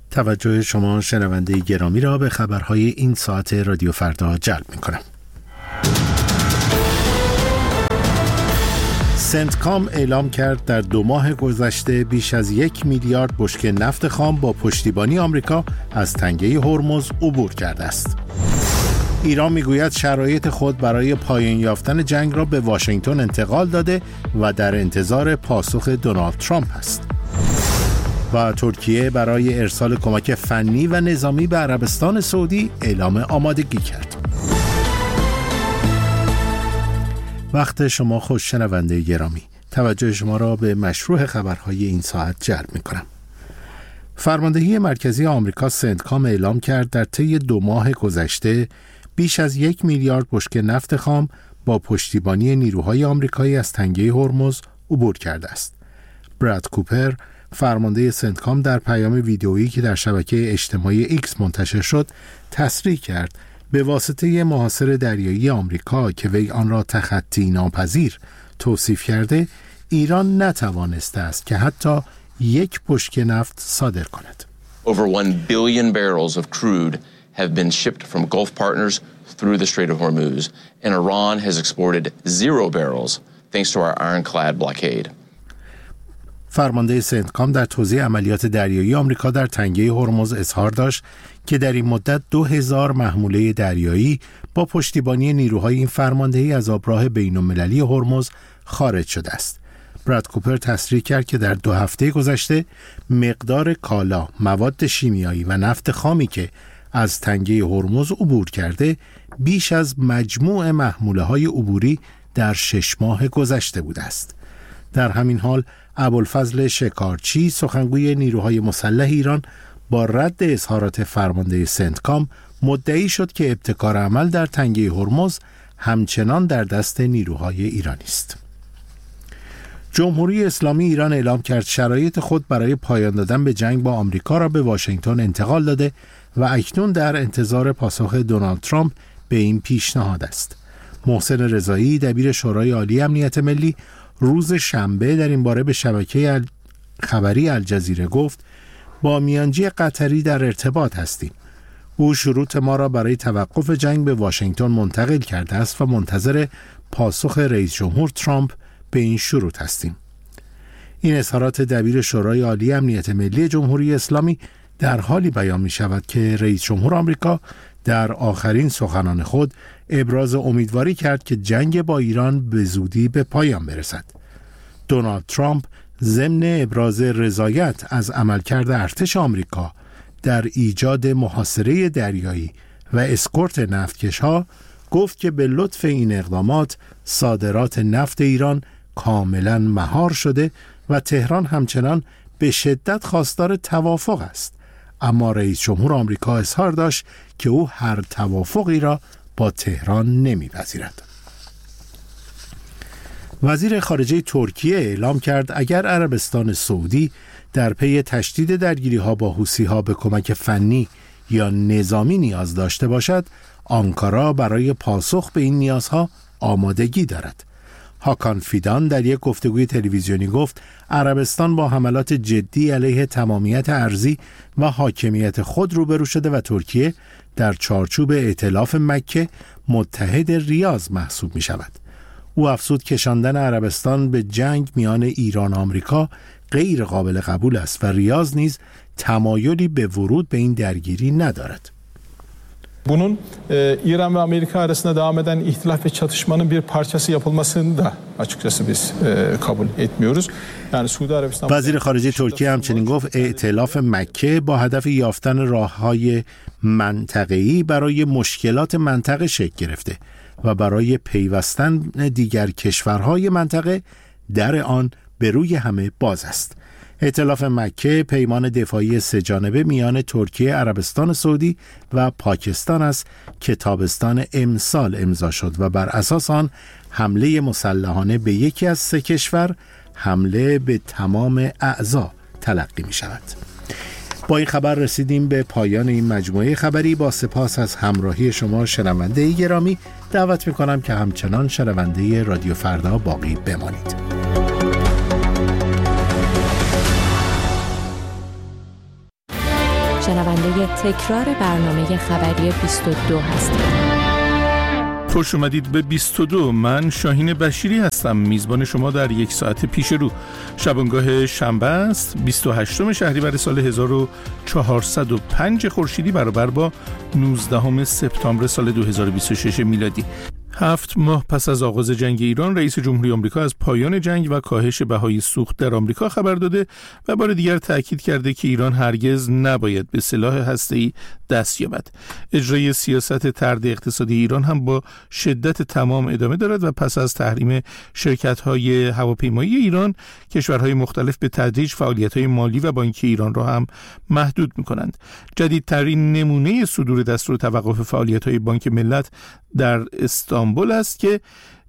توجه شما شنونده گرامی را به خبرهای این ساعت رادیو فردا جلب می‌کنم. سنتکام اعلام کرد در 2 ماه گذشته بیش از 1 میلیارد بشکه نفت خام با پشتیبانی آمریکا از تنگه هرمز عبور کرده است. ایران میگوید شرایط خود برای پایان یافتن جنگ را به واشنگتن انتقال داده و در انتظار پاسخ دونالد ترامپ است. و ترکیه برای ارسال کمک فنی و نظامی به عربستان سعودی اعلام آمادگی کرد. وقت شما خوش شنونده گرامی، توجه شما را به مشروع خبرهای این ساعت جلب می‌کنم. فرماندهی مرکزی آمریکا سنتکام اعلام کرد در طی 2 ماه گذشته بیش از 1 میلیارد بشکه نفت خام با پشتیبانی نیروهای آمریکایی از تنگه هرمز عبور کرده است. براد کوپر، فرمانده سنتکام، در پیام ویدئویی که در شبکه اجتماعی ایکس منتشر شد تصریح کرد به واسطه محاصره دریایی آمریکا که وی آن را تخطی ناپذیر توصیف کرده، ایران نتوانسته است که حتی 1 بشکه نفت صادر کند. Over 1 billion barrels of crude have been shipped from Gulf partners through the Strait of Hormuz, and Iran has exported 0 barrels thanks to our ironclad blockade. فرمانده سنتکام در توضیح عملیات دریایی آمریکا در تنگه هرمز اظهار داشت که در این مدت 2000 محموله دریایی با پشتیبانی نیروهای این فرماندهی از آبراه بین‌المللی هرمز خارج شده است. براد کوپر تصریح کرد که در 2 هفته گذشته مقدار کالا، مواد شیمیایی و نفت خامی که از تنگه هرمز عبور کرده بیش از مجموع محموله‌های عبوری در 6 ماه گذشته بوده است. در همین حال ابوالفضل شکارچی، سخنگوی نیروهای مسلح ایران، با رد اظهارات فرمانده سنتکام مدعی شد که ابتکار عمل در تنگه هرمز همچنان در دست نیروهای ایرانی است. جمهوری اسلامی ایران اعلام کرد شرایط خود برای پایان دادن به جنگ با آمریکا را به واشنگتن انتقال داده و اکنون در انتظار پاسخ دونالد ترامپ به این پیشنهاد است. محسن رضایی، دبیر شورای عالی امنیت ملی، روز شنبه در این باره به شبکه خبری الجزیره گفت با میانجی قطری در ارتباط هستیم. او شروط ما را برای توقف جنگ به واشنگتن منتقل کرده است و منتظر پاسخ رئیس جمهور ترامپ به این شروط هستیم. این اظهارات دبیر شورای عالی امنیت ملی جمهوری اسلامی در حالی بیان می شود که رئیس جمهور آمریکا در آخرین سخنان خود ابراز امیدواری کرد که جنگ با ایران به زودی به پایان برسد. دونالد ترامپ ضمن ابراز رضایت از عملکرد ارتش آمریکا در ایجاد محاصره دریایی و اسکورت نفتکش‌ها گفت که به لطف این اقدامات صادرات نفت ایران کاملا مهار شده و تهران همچنان به شدت خواستار توافق است. اما رئیس جمهور آمریکا اظهار داشت که او هر توافقی را با تهران نمی‌پذیرد. وزیر خارجه ترکیه اعلام کرد اگر عربستان سعودی در پی تشدید درگیری‌ها با حوثی‌ها به کمک فنی یا نظامی نیاز داشته باشد، آنکارا برای پاسخ به این نیازها آمادگی دارد. هاکان فیدان در یک گفتگوی تلویزیونی گفت عربستان با حملات جدی علیه تمامیت ارضی و حاکمیت خود روبرو شده و ترکیه در چارچوب ائتلاف مکه متحد ریاض محسوب می شود. او افزود کشاندن عربستان به جنگ میان ایران و آمریکا غیر قابل قبول است و ریاض نیز تمایلی به ورود به این درگیری ندارد. Bunun İran ve Amerika arasında devam eden ihtilaf ve çatışmanın bir parçası yapılmasını da açıkçası biz kabul etmiyoruz. Yani Suudi Arabistan وزیر خارجه ترکیه همچنین گفت ائتلاف مکه با هدف یافتن راه‌های منطقه‌ای برای مشکلات منطقه شکل گرفته و برای پیوستن دیگر کشورهای منطقه در آن به روی همه باز است. ائتلاف مکه پیمان دفاعی 3 جانبه میان ترکیه، عربستان سعودی و پاکستان است که تابستان امسال امضا شد و بر اساس آن حمله مسلحانه به یکی از 3 کشور حمله به تمام اعضا تلقی می شود. با این خبر رسیدیم به پایان این مجموعه خبری. با سپاس از همراهی شما شنونده گرامی، دعوت می کنم که همچنان شنونده رادیو فردا باقی بمانید. شنونده تکرار برنامه خبری 22 هستید. خوش اومدید به 22. من شاهین بشیری هستم، میزبان شما در یک ساعت پیش رو. شبانگاه شنبه است، 28 شهریور سال 1405 خورشیدی برابر با 19 سپتامبر سال 2026 میلادی. 7 ماه پس از آغاز جنگ ایران، رئیس جمهوری آمریکا از پایان جنگ و کاهش بهای سوخت در آمریکا خبر داده و بار دیگر تأکید کرده که ایران هرگز نباید به سلاح هسته‌ای دست یابد. اجرای سیاست طرد اقتصادی ایران هم با شدت تمام ادامه دارد و پس از تحریم شرکت‌های هواپیمایی ایران، کشورهای مختلف به تدریج فعالیت‌های مالی و بانکی ایران را هم محدود می‌کنند. جدیدترین نمونه صدور دستور توقف فعالیت‌های بانک ملت در استانبول است که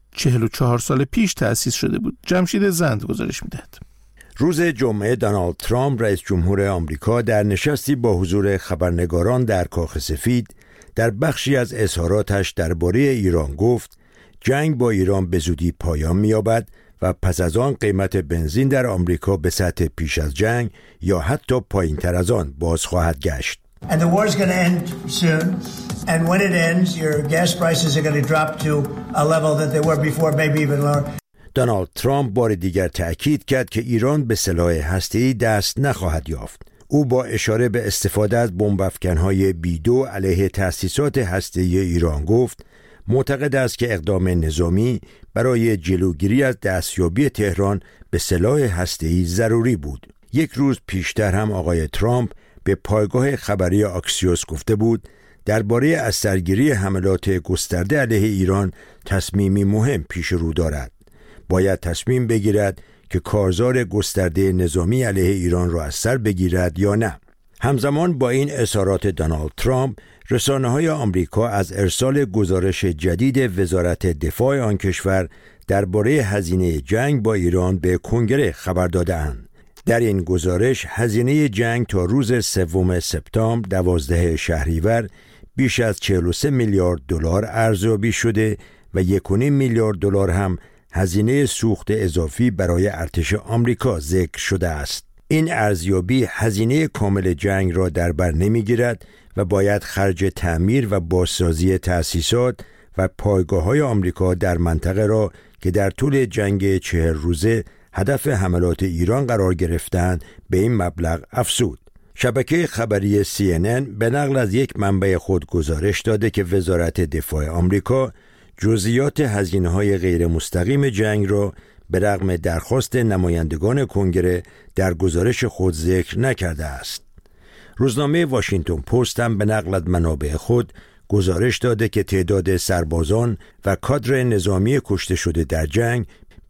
44 سال پیش تأسیس شده بود. جمشید زند گزارش می‌دهد. روز جمعه دونالد ترامپ رئیس جمهور آمریکا در نشستی با حضور خبرنگاران در کاخ سفید در بخشی از اظهاراتش درباره ایران گفت جنگ با ایران به زودی پایان می‌یابد و پس از آن قیمت بنزین در آمریکا به سطح پیش از جنگ یا حتی پایین‌تر از آن باز خواهد گشت. And the war is going to end soon. And when it ends, your gas prices are going to drop to a level that they were before, maybe even lower. دونالد ترامپ بار دیگر تأکید کرد که ایران به سلاح هسته‌ای دست نخواهد یافت. او با اشاره به استفاده از بمب‌افکن‌های B2 علیه تأسیسات هسته‌ای ایران گفت معتقد است که اقدام نظامی برای جلوگیری از دستیابی تهران به سلاح هسته‌ای ضروری بود. یک روز پیشتر هم آقای ترامپ به پایگاه خبری آکسیوس گفته بود درباره از سرگیری حملات گسترده علیه ایران تصمیمی مهم پیش رو دارد. باید تصمیم بگیرد که کارزار گسترده نظامی علیه ایران را از سر بگیرد یا نه. همزمان با این اظهارات دونالد ترامپ، رسانه‌های آمریکا از ارسال گزارش جدید وزارت دفاع آن کشور درباره هزینه جنگ با ایران به کنگره خبر داده‌اند. در این گزارش هزینه جنگ تا روز 3 سپتامبر 12 شهریور بیش از 43 میلیارد دلار ارزیابی شده و 1.5 میلیارد دلار هم هزینه سوخت اضافی برای ارتش آمریکا ذکر شده است. این ارزیابی هزینه کامل جنگ را در بر نمیگیرد و باید خرج تعمیر و بازسازی تأسیسات و پایگاه‌های آمریکا در منطقه را که در طول جنگ 40 روزه هدف حملات ایران قرار گرفتند به این مبلغ افزود. شبکه خبری CNN به نقل از یک منبع خود گزارش داده که وزارت دفاع آمریکا جزئیات هزینه‌های غیر مستقیم جنگ را به رغم درخواست نمایندگان کنگره در گزارش خود ذکر نکرده است. روزنامه واشنگتن پست هم به نقل از منابع خود گزارش داده که تعداد سربازان و کادر نظامی کشته شده در جنگ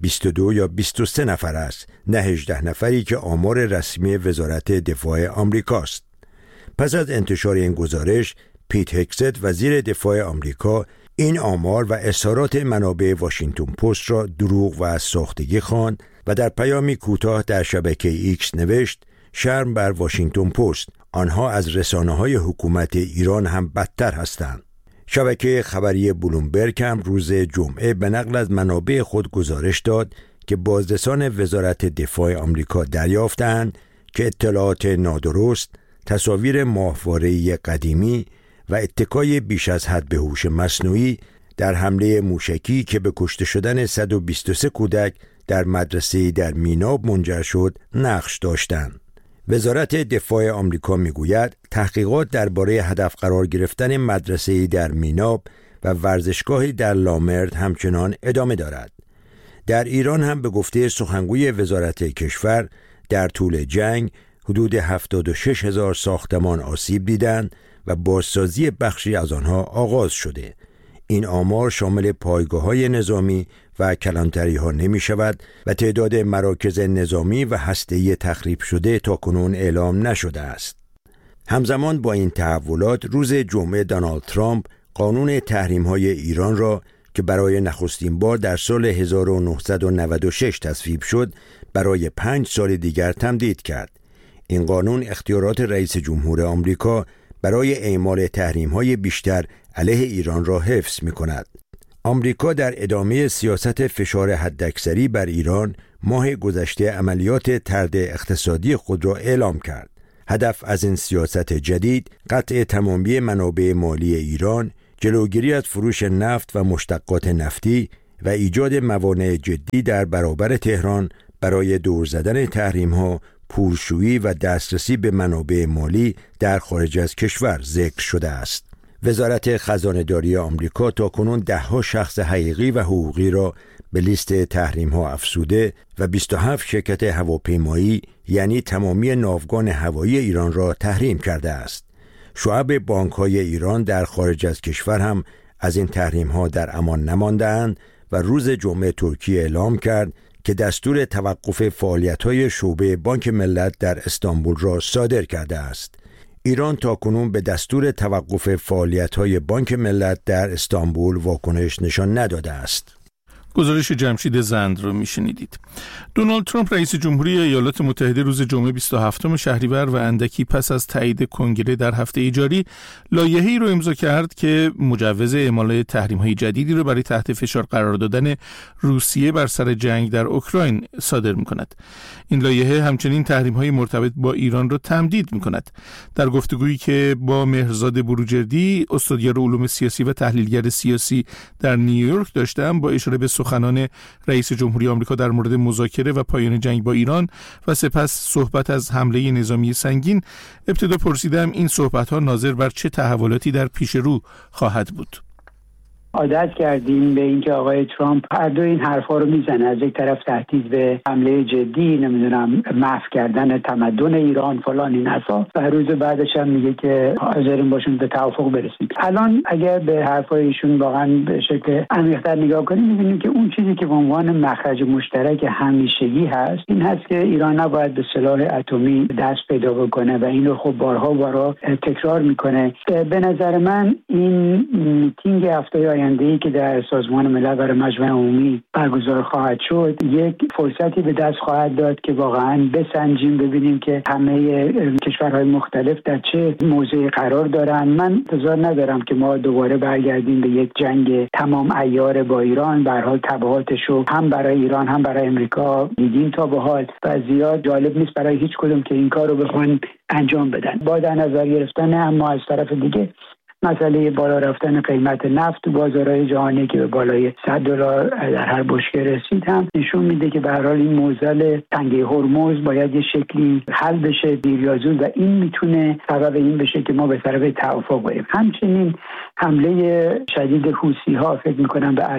22 یا 23 نفر است، نه 18 نفری که آمار رسمی وزارت دفاع آمریکاست. پس از انتشار این گزارش، پیت هگست وزیر دفاع آمریکا این آمار و اظهارات منابع واشنگتن پست را دروغ و ساختگی خواند و در پیامی کوتاه در شبکه ایکس نوشت شرم بر واشنگتن پست، آنها از رسانه‌های حکومت ایران هم بدتر هستند. شبکه خبری بلومبرگ هم روز جمعه به نقل از منابع خود گزارش داد که بازرسان وزارت دفاع آمریکا دریافتند که اطلاعات نادرست، تصاویر ماهواره‌ای قدیمی و اتکای بیش از حد به هوش مصنوعی در حمله موشکی که به کشته شدن 123 کودک در مدرسه‌ای در میناب منجر شد نقش داشتند. وزارت دفاع آمریکا میگوید تحقیقات درباره هدف قرار گرفتن مدرسه‌ای در میناب و ورزشگاهی در لامرد همچنان ادامه دارد. در ایران هم به گفته سخنگوی وزارت کشور در طول جنگ حدود 76,000 ساختمان آسیب دیدند و بازسازی بخشی از آنها آغاز شده. این آمار شامل پایگاه‌های نظامی و کلانتری‌ها نمی شود و تعداد مراکز نظامی و هسته‌ای تخریب شده تاکنون اعلام نشده است. همزمان با این تحولات، روز جمعه دونالد ترامپ قانون تحریم‌های ایران را که برای نخستین بار در سال 1996 تصویب شد، برای 5 سال دیگر تمدید کرد. این قانون اختیارات رئیس جمهور آمریکا برای اعمال تحریم‌های بیشتر علیه ایران را حفظ می‌کند. آمریکا در ادامه سیاست فشار حداکثری بر ایران ماه گذشته عملیات طرد اقتصادی خود را اعلام کرد. هدف از این سیاست جدید قطع تمامی منابع مالی ایران، جلوگیری از فروش نفت و مشتقات نفتی و ایجاد موانع جدی در برابر تهران برای دور زدن تحریم‌ها، پولشویی و دسترسی به منابع مالی در خارج از کشور ذکر شده است. وزارت خزانه‌داری آمریکا تاکنون 10 شخص حقیقی و حقوقی را به لیست تحریم‌ها افزوده و 27 شرکت هواپیمایی یعنی تمامی ناوگان هوایی ایران را تحریم کرده است. شعب بانک‌های ایران در خارج از کشور هم از این تحریم‌ها در امان نمانده‌اند و روز جمعه ترکیه اعلام کرد که دستور توقف فعالیت‌های شعبه بانک ملت در استانبول را صادر کرده است. ایران تاکنون به دستور توقف فعالیت‌های بانک ملت در استانبول واکنش نشان نداده است. گزارش جمشید زند رو میشنیدید. دونالد ترامپ رئیس جمهوری ایالات متحده روز جمعه 27 شهریور و اندکی پس از تایید کنگره در هفته جاری لایحه‌ای رو امضا کرد که مجوز اعمال تحریم‌های جدیدی رو برای تحت فشار قرار دادن روسیه بر سر جنگ در اوکراین صادر می‌کند. این لایحه همچنین تحریم‌های مرتبط با ایران رو تمدید می‌کند. در گفتگویی که با مهرزاد بروجردی، استادیار علوم سیاسی و تحلیلگر سیاسی در نیویورک داشتم، با اشاره به سخنان رئیس جمهوری آمریکا در مورد مذاکره و پایان جنگ با ایران و سپس صحبت از حمله نظامی سنگین، ابتدا پرسیدم این صحبت‌ها ناظر بر چه تحولاتی در پیش رو خواهد بود. عادت کردیم به اینکه آقای ترامپ هر دو این حرفا رو میزنه، از یک طرف تهدید به حمله جدی، نمیدونم محو کردن تمدن ایران فلان این حرفا، و روز بعدش هم میگه که حاضریم باشیم به توافق برسیم. الان اگر به حرفای ایشون واقعا به شکل عمیق‌تر نگاه کنیم میبینیم که اون چیزی که به عنوان مخرج مشترک همیشگی هست این هست که ایران نباید به سلاح اتمی دست پیدا بکنه و این رو خب بارها تکرار میکنه. به نظر من این میتینگ هفته آینده‌ای که در سازمان ملل برای مجمع عمومی برگزار خواهد شد یک فرصتی به دست خواهد داد که واقعاً بسنجیم، ببینیم که همه کشورهای مختلف در چه موضعی قرار دارن. من انتظار ندارم که ما دوباره برگردیم به یک جنگ تمام عیار با ایران. به هر حال تبعاتش رو هم برای ایران هم برای امریکا دیدیم تا به حال و زیاد جالب نیست برای هیچ کدوم که این کار رو بخوان انجام بدن. با در نظر گرفتن اما از طرف دیگه مسئله بالا رفتن قیمت نفت تو بازارهای جهانی که به بالای $100 در هر بشکه رسید هم نشون میده که به هر حال این معضل تنگه هرمز باید یه شکلی حل بشه دیر یا زود و این میتونه سبب این بشه که ما به طرف توافق بریم. همچنین حمله شدید حوثی‌ها فکر میکنم به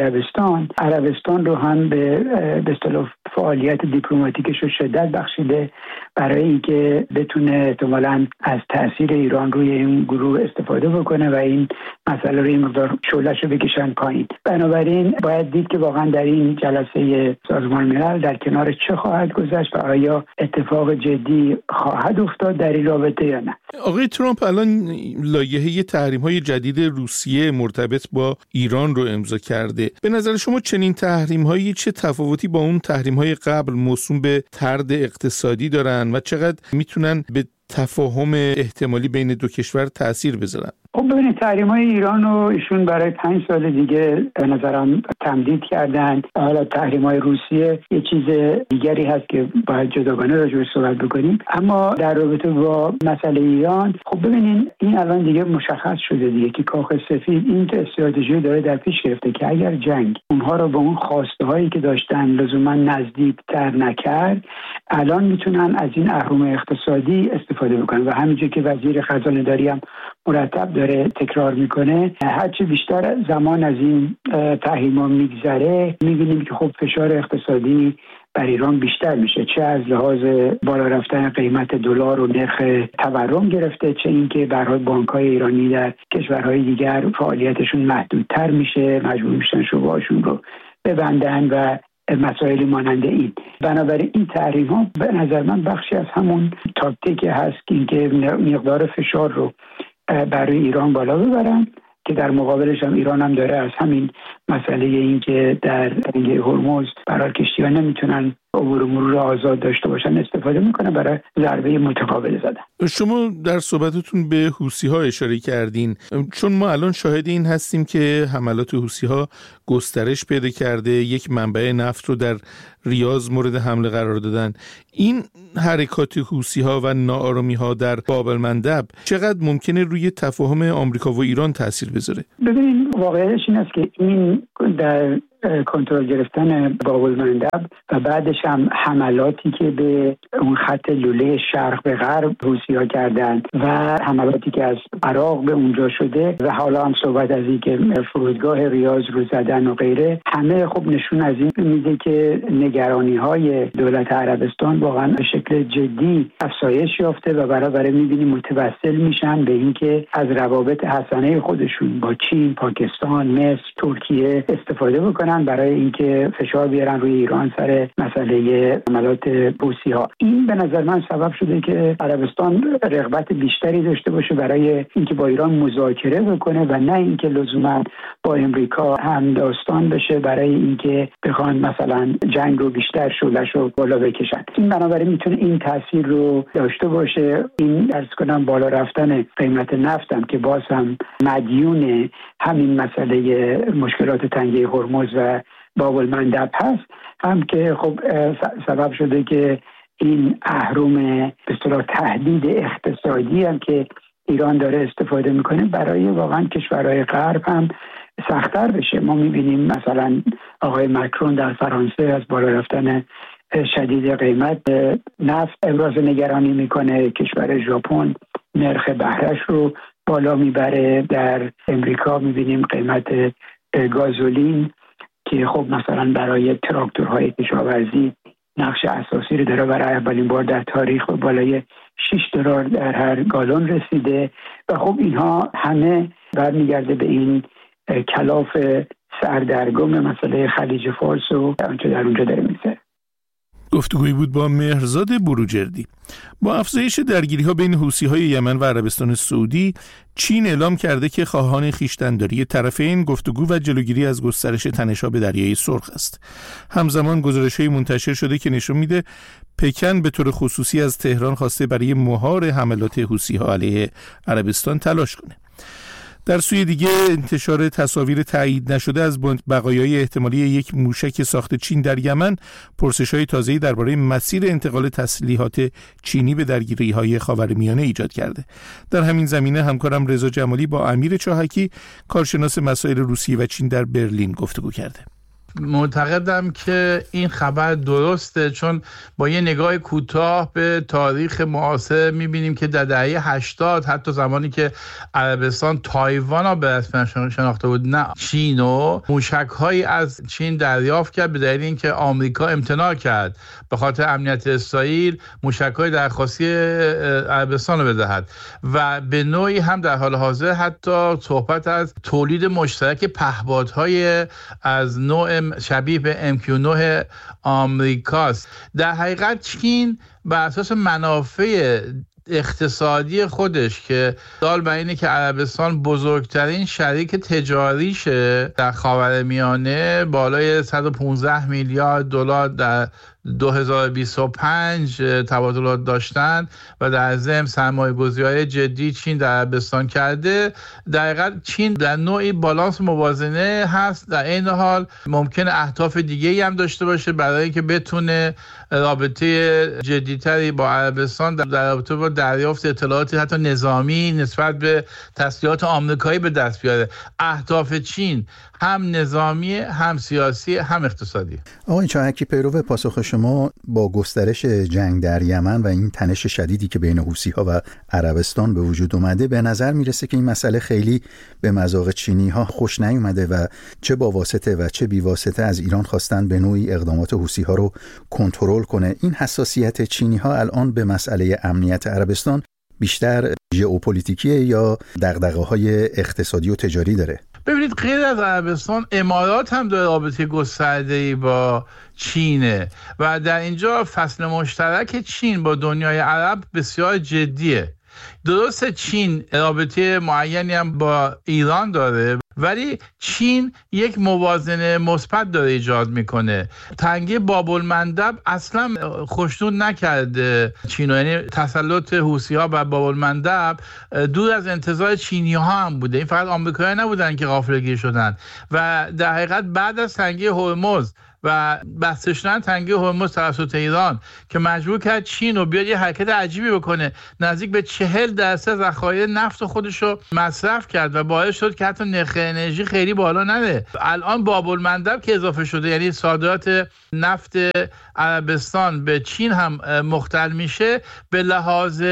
عربستان رو هم به اصطلاح فعالیت دیپلماتیکش رو شدت بخشیده برای اینکه بتونه احتمالاً از تاثیر ایران روی این گروه استفاده بکنه و این مسئله رو این مقدار شعله‌شو بکشن پایین. بنابراین باید دید که واقعا در این جلسه سازمان ملل در کنار چه خواهد گذشت و آیا اتفاق جدی خواهد افتاد در این رابطه یا نه. آقای ترامپ الان لایحه تحریم‌های جدید روسیه مرتبط با ایران رو امضا کرده. به نظر شما چنین تحریم‌هایی چه تفاوتی با اون تحریم‌های قبل موسوم به طرد اقتصادی دارن و چقدر میتونن به تفاهم احتمالی بین دو کشور تأثیر بذارن؟ خب ببینید تحریم‌های ایران رو ایشون برای 5 سال دیگه به نظرم تمدید کردن. حالا تحریم‌های روسیه یه چیز دیگری هست که باید جداگانه راجعش صحبت بکنیم. اما در رابطه با مسئله ایران خب ببینید این الان دیگه مشخص شده دیگه که کاخ سفید این استراتژی داره در پیش گرفته که اگر جنگ اونها رو به اون خواسته‌هایی که داشتن لزوما نزدیک‌تر نکرد، الان میتونن از این اهرم اقتصادی استفاده بکنن و همینجور که وزیر خزانه‌داری هم مرتب داره تکرار میکنه، هرچی بیشتر زمان از این تحریم‌ها میگذره میبینیم که خب فشار اقتصادی بر ایران بیشتر میشه، چه از لحاظ بالا رفتن قیمت دلار و نرخ تورم گرفته، چه اینکه به هر حال بانک‌های ایرانی در کشورهای دیگر فعالیتشون محدودتر میشه، مجبور میشن شعبه‌هاشون رو ببندن و مسائلی مانند این. بنابراین این تحریم‌ها به نظر من بخشی از همون تاکتیک هست که اینکه مقدار فشار رو برای ایران بالا ببرن که در مقابلش هم ایران هم داره از همین مسئله این که در تنگه هرمز برای کشتی‌ها نمیتونن عبور و مرور آزاد داشته باشن استفاده میکنه برای ضربه متقابل زدن. شما در صحبتتون به حوثی‌ها اشاره کردین، چون ما الان شاهد این هستیم که حملات حوثی‌ها گسترش پیدا کرده، یک منبع نفت رو در ریاض مورد حمله قرار دادن. این حرکات حوثی‌ها و ناآرامی‌ها در باب المندب چقدر ممکنه روی تفاهم آمریکا و ایران تاثیر بذاره؟ ببینید واقعیتش این است که این در کنترل گرفتن باب المندب و بعدش هم حملاتی که به اون خط لوله شرق به غرب حوثی‌ها کردن و حملاتی که از عراق به اونجا شده و حالا هم صحبت از این که فرودگاه ریاض رو زدن و غیره، همه خب نشون از این میده که نگرانی‌های دولت عربستان واقعا به شکل جدی افزایش یافته و برابر می‌بینیم متوسل میشن به اینکه از روابط حسنه خودشون با چین، پاکستان، مصر، ترکیه استفاده بکنن برای اینکه فشار بیارن روی ایران سر مسئله حملات حوثی‌ها. این به نظر من سبب شده که عربستان رغبت بیشتری داشته باشه برای اینکه با ایران مذاکره بکنه و نه اینکه لزوما با امریکا هم داستان بشه برای اینکه بخوان مثلا جنگ رو بیشتر شعله‌اش رو بالا بکشن. این بنابراین میتونه این تاثیر رو داشته باشه. این عرض کنم بالا رفتن قیمت نفت هم که باز هم مدیون همین مسئله مشکلات تنگه هرمز و باب المندب هست، هم که خب سبب شده که این اهرم به اصطلاح تهدید اقتصادی هم که ایران داره استفاده میکنه برای واقعا کشورهای غرب هم سخت‌تر بشه. ما میبینیم مثلا آقای مکرون در فرانسه از بالا رفتن شدید قیمت نفت ابراز نگرانی میکنه، کشور ژاپن نرخ بهره‌اش رو بالا میبره، در امریکا میبینیم قیمت گازولین که خب مثلا برای تراکتورهای کشاورزی نقش اساسی رو داره، برای اولین بار در تاریخ بالای $6 در هر گالون رسیده و خب اینها همه برمیگرده به این کلاف سردرگم مسئله خلیج فارس و آنچه در اونجا داره میگذره. گفتگویی بود با مهرزاد بروجردی. با افزایش درگیری‌ها بین حوثی‌های یمن و عربستان سعودی، چین اعلام کرده که خواهان خویشتن‌داری طرفین گفتگو و جلوگیری از گسترش تنش‌ها به دریای سرخ است. همزمان گزارش‌های منتشر شده که نشون میده پکن به طور خصوصی از تهران خواسته برای مهار حملات حوثی‌ها علیه عربستان تلاش کنه. در سوی دیگه انتشار تصاویر تایید نشده از بقایای احتمالی یک موشک ساخت چین در یمن پرسش‌های تازه‌ای درباره مسیر انتقال تسلیحات چینی به درگیری‌های خاورمیانه ایجاد کرده. در همین زمینه همکارم رضا جمالی با امیر چاهکی، کارشناس مسائل روسیه و چین در برلین گفتگو کرده. معتقدم که این خبر درسته، چون با یه نگاه کوتاه به تاریخ معاصر میبینیم که در دهه 80 حتی زمانی که عربستان تایوان را به رسمیت شناخته بود، نه چین و موشک‌هایی از چین دریافت کرد به دلیل اینکه آمریکا امتناع کرد به خاطر امنیت اسرائیل موشک‌های درخواستی عربستان رو بدهد و به نوعی هم در حال حاضر حتی صحبت از تولید مشترک پهپادهای از نوع شبیه به MQ-9 آمریکاست. در حقیقت چین بر اساس منافع اقتصادی خودش که دال بر اینه که عربستان بزرگترین شریک تجاریشه در خاورمیانه، بالای 115 میلیارد دلار در 2025 تبادلات داشتن و در ضمن سرمایه‌گذاری جدی چین در عربستان کرده. در حقیقت چین در نوعی بالانس موازنه هست، در این حال ممکنه اهداف دیگه‌ای هم داشته باشه برای اینکه بتونه رابطه جدی‌تری با عربستان در رابطه با دریافت اطلاعات حتی نظامی نسبت به تسلیحات آمریکایی به دست بیاره. اهداف چین هم نظامی، هم سیاسی، هم اقتصادی. آقای چاهکی، پیرو پاسخ شما با گسترش جنگ در یمن و این تنش شدیدی که بین حوثی‌ها و عربستان به وجود اومده، به نظر میرسه که این مسئله خیلی به مذاق چینی‌ها خوش نیومده و چه با واسطه و چه بی واسطه از ایران خواستن به نوعی اقدامات حوثی‌ها رو کنترل کنه. این حساسیت چینی‌ها الان به مسئله امنیت عربستان بیشتر ژئوپلیتیکیه یا دغدغه‌های اقتصادی و تجاری داره؟ ببینید، غیر از عربستان امارات هم داره رابطه گسترده‌ای با چینه و در اینجا فصل مشترک چین با دنیای عرب بسیار جدیه. درسته چین رابطه معینی هم با ایران داره، ولی چین یک موازنه مثبت داره ایجاد میکنه. تنگه باب‌المندب اصلا خوشنود نکرده چینو، یعنی تسلط حوثی‌ها بر باب‌المندب دور از انتظار چینی‌ها هم بوده. این فقط آمریکایی‌ها نبودن که غافلگیر شدن و در حقیقت بعد از تنگه هرمز و بسته شدن تنگه هرمز توسط ایران که مجبور کرد چین رو بیاد یه حرکت عجیبی بکنه، نزدیک به 40% ذخایر نفت خودش رو مصرف کرد و باعث شد که حتی نرخ انرژی خیلی بالا نره. الان باب‌المندب که اضافه شده، یعنی صادرات نفت عربستان به چین هم مختل میشه، به لحاظ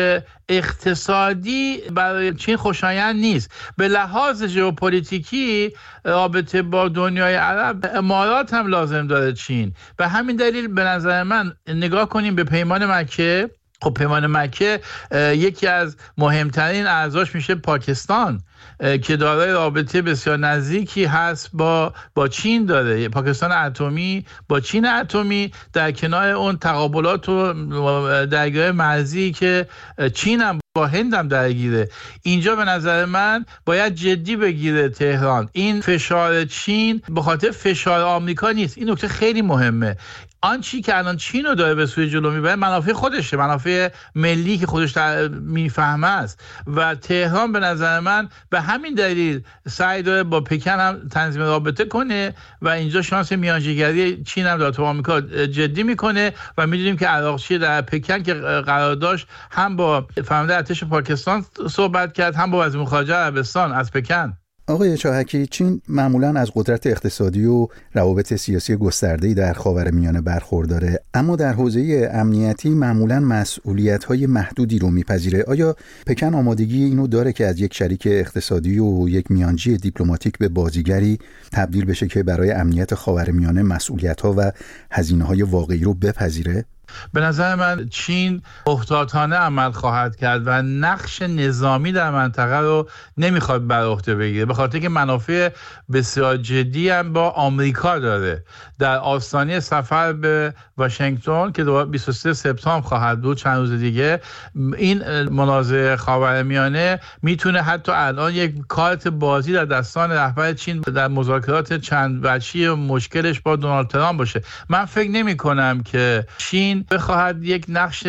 اقتصادی برای چین خوشایند نیست. به لحاظ ژئوپلیتیکی رابطه با دنیای عرب امارات هم لازم داره چین. به همین دلیل به نظر من نگاه کنیم به پیمان مکه. خب پیمان مکه یکی از مهمترین اعضاش میشه پاکستان که دارای رابطه بسیار نزدیکی هست با چین داره. پاکستان اتمی با چین اتمی، در کنار اون تقابلات و درگیری مرزی که چین هم با هند هم درگیره. اینجا به نظر من باید جدی بگیره تهران. این فشار چین به خاطر فشار آمریکا نیست. این نکته خیلی مهمه. آن چی که الان چین رو داره به سوی جلو میبره منافع خودشه، منافع ملی که خودش میفهمه است و تهران به نظر من به همین دلیل سعی داره با پکن هم تنظیم رابطه کنه و اینجا شانس میانجیگری چین هم داره تو آمریکا جدی میکنه و میدونیم که عراقچی در پکن که قرار داشت هم با فرمانده ارتش پاکستان صحبت کرد، هم با وزیر خارجه عربستان از پکن. آقای چاهکی، چین معمولاً از قدرت اقتصادی و روابط سیاسی گسترده‌ای در خاورمیانه برخورداره، اما در حوزه امنیتی معمولاً مسئولیت‌های محدودی رو میپذیره. آیا پکن آمادگی اینو داره که از یک شریک اقتصادی و یک میانجی دیپلماتیک به بازیگری تبدیل بشه که برای امنیت خاورمیانه مسئولیت‌ها و هزینه‌های واقعی رو بپذیره؟ به نظر من چین محتاطانه عمل خواهد کرد و نقش نظامی در منطقه رو نمیخواد بر عهده بگیره، به خاطر که منافع بسیار جدی هم با آمریکا داره. در آستانه سفر به واشنگتن که 23 سپتامبر خواهد بود، چند روز دیگه، این مناظره خاورمیانه میتونه حتی الان یک کارت بازی در دستان رهبر چین در مذاکرات چند وجهی مشکلش با دونالد ترامپ باشه. من فکر نمی کنم که چین بخواهد یک نقش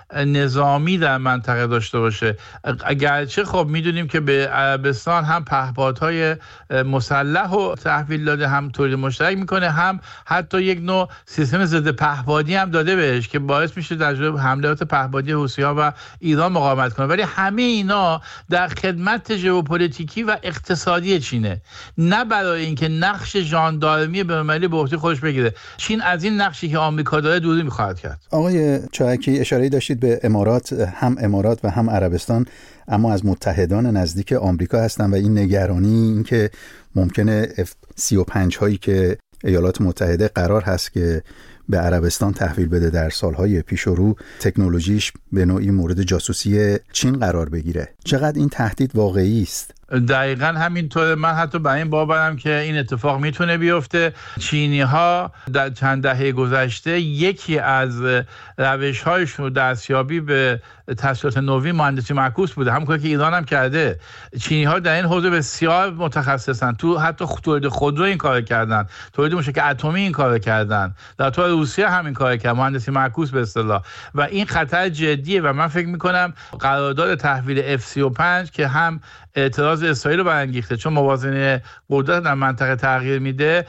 نظامی در منطقه داشته باشه، اگرچه خب میدونیم که به عربستان هم پهپادهای مسلح و تحویل داده، هم تولید مشترک میکنه، هم حتی یک نوع سیستم ضد پهپادی هم داده بهش که باعث میشه در جلوی حملات پهپادی حوثی‌ها و ایران مقاومت کنه. ولی همه اینا در خدمت ژئوپلیتیکی و اقتصادی چینه، نه برای اینکه نقش ژاندارمی بین‌المللی به عهده خودش بگیره. چین از این نقشی که آمریکا داره دوری میخواهد کرد. آقای چاهکی، اشاره داشتید به امارات، هم امارات و هم عربستان اما از متحدان نزدیک آمریکا هستن و این نگرانی این که ممکنه F-35 هایی که ایالات متحده قرار هست که به عربستان تحویل بده در سالهای پیش رو تکنولوژیش به نوعی مورد جاسوسی چین قرار بگیره. چقدر این تهدید واقعی است؟ دقیقاً همینطوره. من حتی به این باورم که این اتفاق میتونه بیفته. چینی‌ها در چند دهه گذشته یکی از روش‌هایشون دستیابی به تسلیحات نوین مهندسی معکوس بوده، همون کاری که ایران هم کرده. چینی‌ها در این حوزه بسیار متخصصن، تو حتی تولید خودرو این کارو کردن، تولید موشک اتمی این کارو کردن، در تو روسیه هم این کارو کردن، مهندسی معکوس به اصطلاح. و این خطر جدیه و من فکر می‌کنم قرارداد تحویل F-35 که هم اعتراض اسرائیل رو برانگیخته چون موازنه قدرت در منطقه تغییر میده،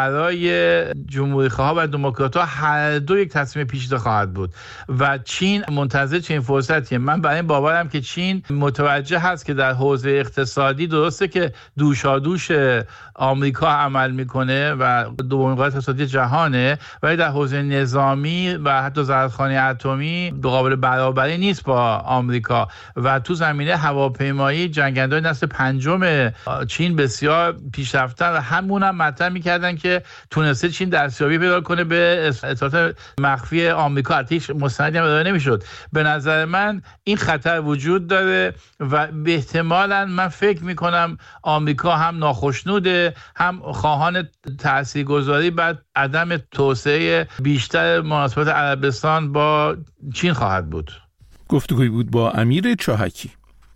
برای جمهوری‌خواها و دموکرات‌ها هر دو یک تصمیم پیچیده خواهد بود و چین منتظر چنین فرصتیه. من برای این باورم که چین متوجه هست که در حوزه اقتصادی درسته که دوشادوش آمریکا عمل میکنه و دومین قدرت اقتصادی جهانه، ولی در حوزه نظامی و حتی زرادخانه اتمی قابل برابری نیست با آمریکا و تو زمینه هواپیمایی جنگنده‌های نسل پنجم چین بسیار پیشرفتن و همون هم مطرح می‌کردن که تونسته چین دستیابی پیدا کنه به اطلاعات مخفی آمریکا، هیچ مستندی هم ارائه نمی‌شد. به نظر من این خطر وجود داره و به احتمالاً من فکر می‌کنم آمریکا هم ناخشنوده، هم خواهان تاثیرگذاری بر عدم توسعه بیشتر مناسبات عربستان با چین خواهد بود. گفتگوی بود با امیر چاهکی.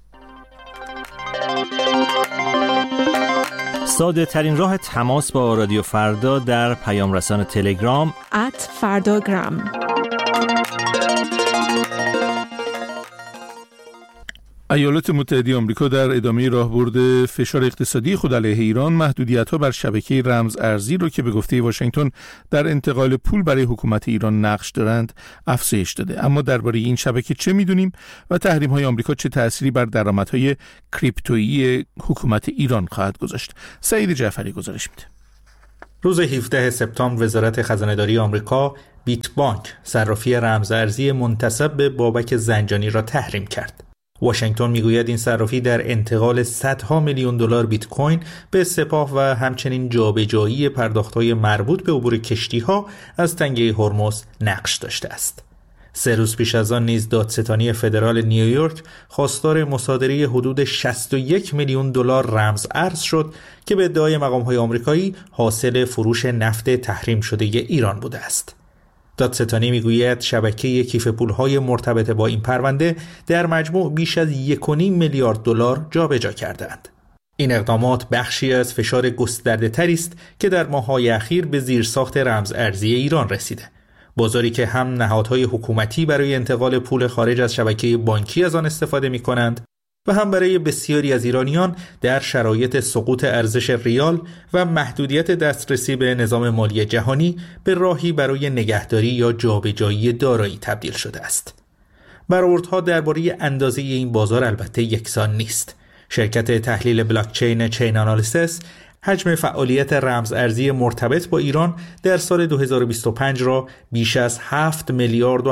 ساده ترین راه تماس با رادیو فردا در پیام رسان تلگرام @فرdagram. ایالات متحده آمریکا در ادامه راهبرد فشار اقتصادی خود علیه ایران محدودیت‌ها بر شبکه رمز ارزی رو که به گفته واشنگتن در انتقال پول برای حکومت ایران نقش دارند افزایش داده. اما درباره این شبکه چه می‌دونیم و تحریم‌های آمریکا چه تأثیری بر درآمدهای کریپتویی حکومت ایران خواهد گذاشت؟ سعید جعفری گزارش میده. روز 17 سپتامبر وزارت خزانه‌داری آمریکا بیت بانک صرافی رمز ارزی منتسب به بابک زنجانی را تحریم کرد. واشنگتن میگوید این صرافی در انتقال صدها میلیون دلار بیت کوین به سپاه و همچنین جابجایی پرداخت‌های مربوط به عبور کشتی‌ها از تنگه هرمز نقش داشته است. 3 روز پیش از آن نیز دادستانی فدرال نیویورک خواستار مصادره حدود 61 میلیون دلار رمز ارز شد که به ادعای مقام‌های آمریکایی حاصل فروش نفت تحریم شده ایران بوده است. دادستانی میگوید شبکه کیف پول‌های مرتبط با این پرونده در مجموع بیش از 1.5 میلیارد دلار جابجا کردند. این اقدامات بخشی از فشار گسترده‌تری است که در ماه‌های اخیر به زیرساخت رمز ارزی ایران رسیده. بازاری که هم نهادهای حکومتی برای انتقال پول خارج از شبکه بانکی از آن استفاده می‌کنند و هم برای بسیاری از ایرانیان در شرایط سقوط ارزش ریال و محدودیت دسترسی به نظام مالی جهانی به راهی برای نگهداری یا جابجایی دارایی تبدیل شده است. برآوردها درباره اندازه این بازار البته یکسان نیست. شرکت تحلیل بلاکچین چین آنالیسیس حجم فعالیت رمز ارزی مرتبط با ایران در سال 2025 را بیش از 7 میلیارد و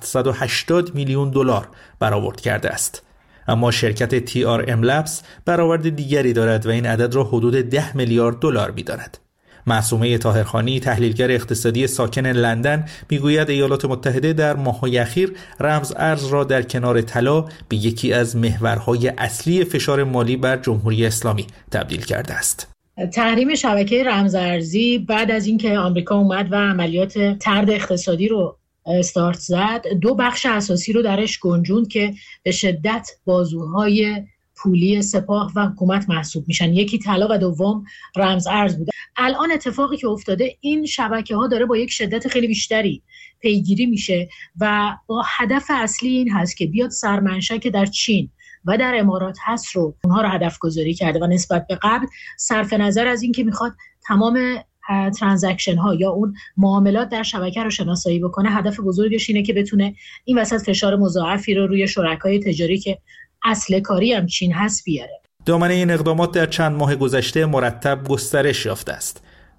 780 میلیون دلار برآورد کرده است. اما شرکت TRM Labs برآورد دیگری دارد و این عدد را حدود 10 میلیارد دلار می‌داند. معصومه طاهرخانی تحلیلگر اقتصادی ساکن لندن میگوید ایالات متحده در ماه‌های اخیر رمز ارز را در کنار طلا به یکی از محورهای اصلی فشار مالی بر جمهوری اسلامی تبدیل کرده است. تحریم شبکه رمز ارزی بعد از اینکه آمریکا اومد و عملیات طرد اقتصادی رو استارت زد، 2 بخش اساسی رو درش گنجوند که به شدت بازوهای پولی سپاه و حکومت محسوب میشن. یکی طلا و دوم رمز ارز بوده. الان اتفاقی که افتاده این شبکه ها داره با یک شدت خیلی بیشتری پیگیری میشه و با هدف اصلی این هست که بیاد سرمنشأ که در چین و در امارات هست رو اونها رو هدف گذاری کرده و نسبت به قبل صرف نظر از این که میخواد تمام ترانزکشن ها یا اون معاملات در شبکه رو شناسایی بکنه، هدف بزرگش اینه که بتونه این وسط فشار مضاعفی رو روی شرکای تجاری که اصل کاری هم چین هست بیاره. دامنه این اقدامات در چند ماه گذشته مرتب گسترش یافته است.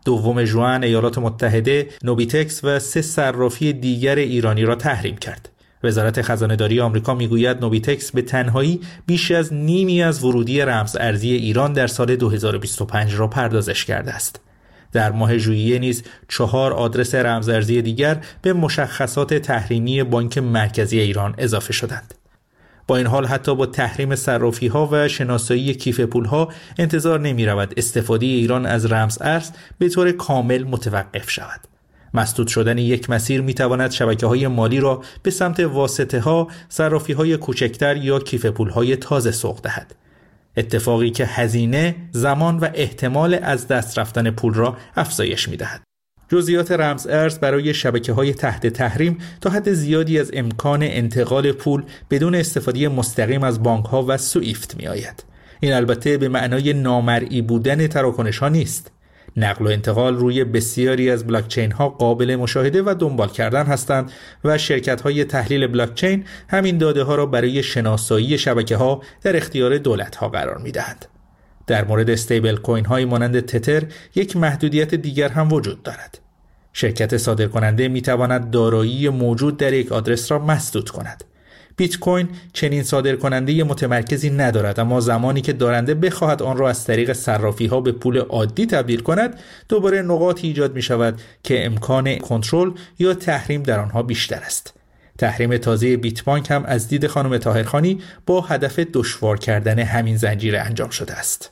2 ژوئن ایالات متحده نوبیتکس و 3 صرافی دیگر ایرانی را تحریم کرد. وزارت خزانه‌داری آمریکا میگوید نوبیتکس به تنهایی بیش از نیمی از ورودی رمز ارزی ایران در سال 2025 را پردازش کرده است. در ماه ژوئیه نیز 4 آدرس رمز ارزی دیگر به مشخصات تحریمی بانک مرکزی ایران اضافه شدند. با این حال حتی با تحریم صرافی‌ها و شناسایی کیف پول‌ها انتظار نمی‌رود استفاده ایران از رمز ارز به طور کامل متوقف شود. مسدود شدن یک مسیر می‌تواند شبکه‌های مالی را به سمت واسطه‌ها، صرافی‌های کوچکتر یا کیف پول‌های تازه سوق دهد. اتفاقی که هزینه، زمان و احتمال از دست رفتن پول را افزایش می‌دهد. جزئیات رمز ارز برای شبکه‌های تحت تحریم تا حد زیادی از امکان انتقال پول بدون استفاده مستقیم از بانک‌ها و سوئیفت می‌آید. این البته به معنای نامرئی بودن تراکنش‌ها نیست. نقل و انتقال روی بسیاری از بلاکچین‌ها قابل مشاهده و دنبال کردن هستند و شرکت‌های تحلیل بلاکچین همین داده‌ها را برای شناسایی شبکه‌ها در اختیار دولت‌ها قرار می‌دهند. در مورد استیبل کوین های مانند تتر یک محدودیت دیگر هم وجود دارد. شرکت صادرکننده می تواند دارایی موجود در یک آدرس را مسدود کند. بیت کوین چنین صادرکننده متمرکزی ندارد، اما زمانی که دارنده بخواهد آن را از طریق صرافی ها به پول عادی تبدیل کند، دوباره نقاطی ایجاد می شود که امکان کنترل یا تحریم در آنها بیشتر است. تحریم تازه بیت بانک هم از دید خانم طاهرخانی با هدف دشوار کردن همین زنجیره انجام شده است.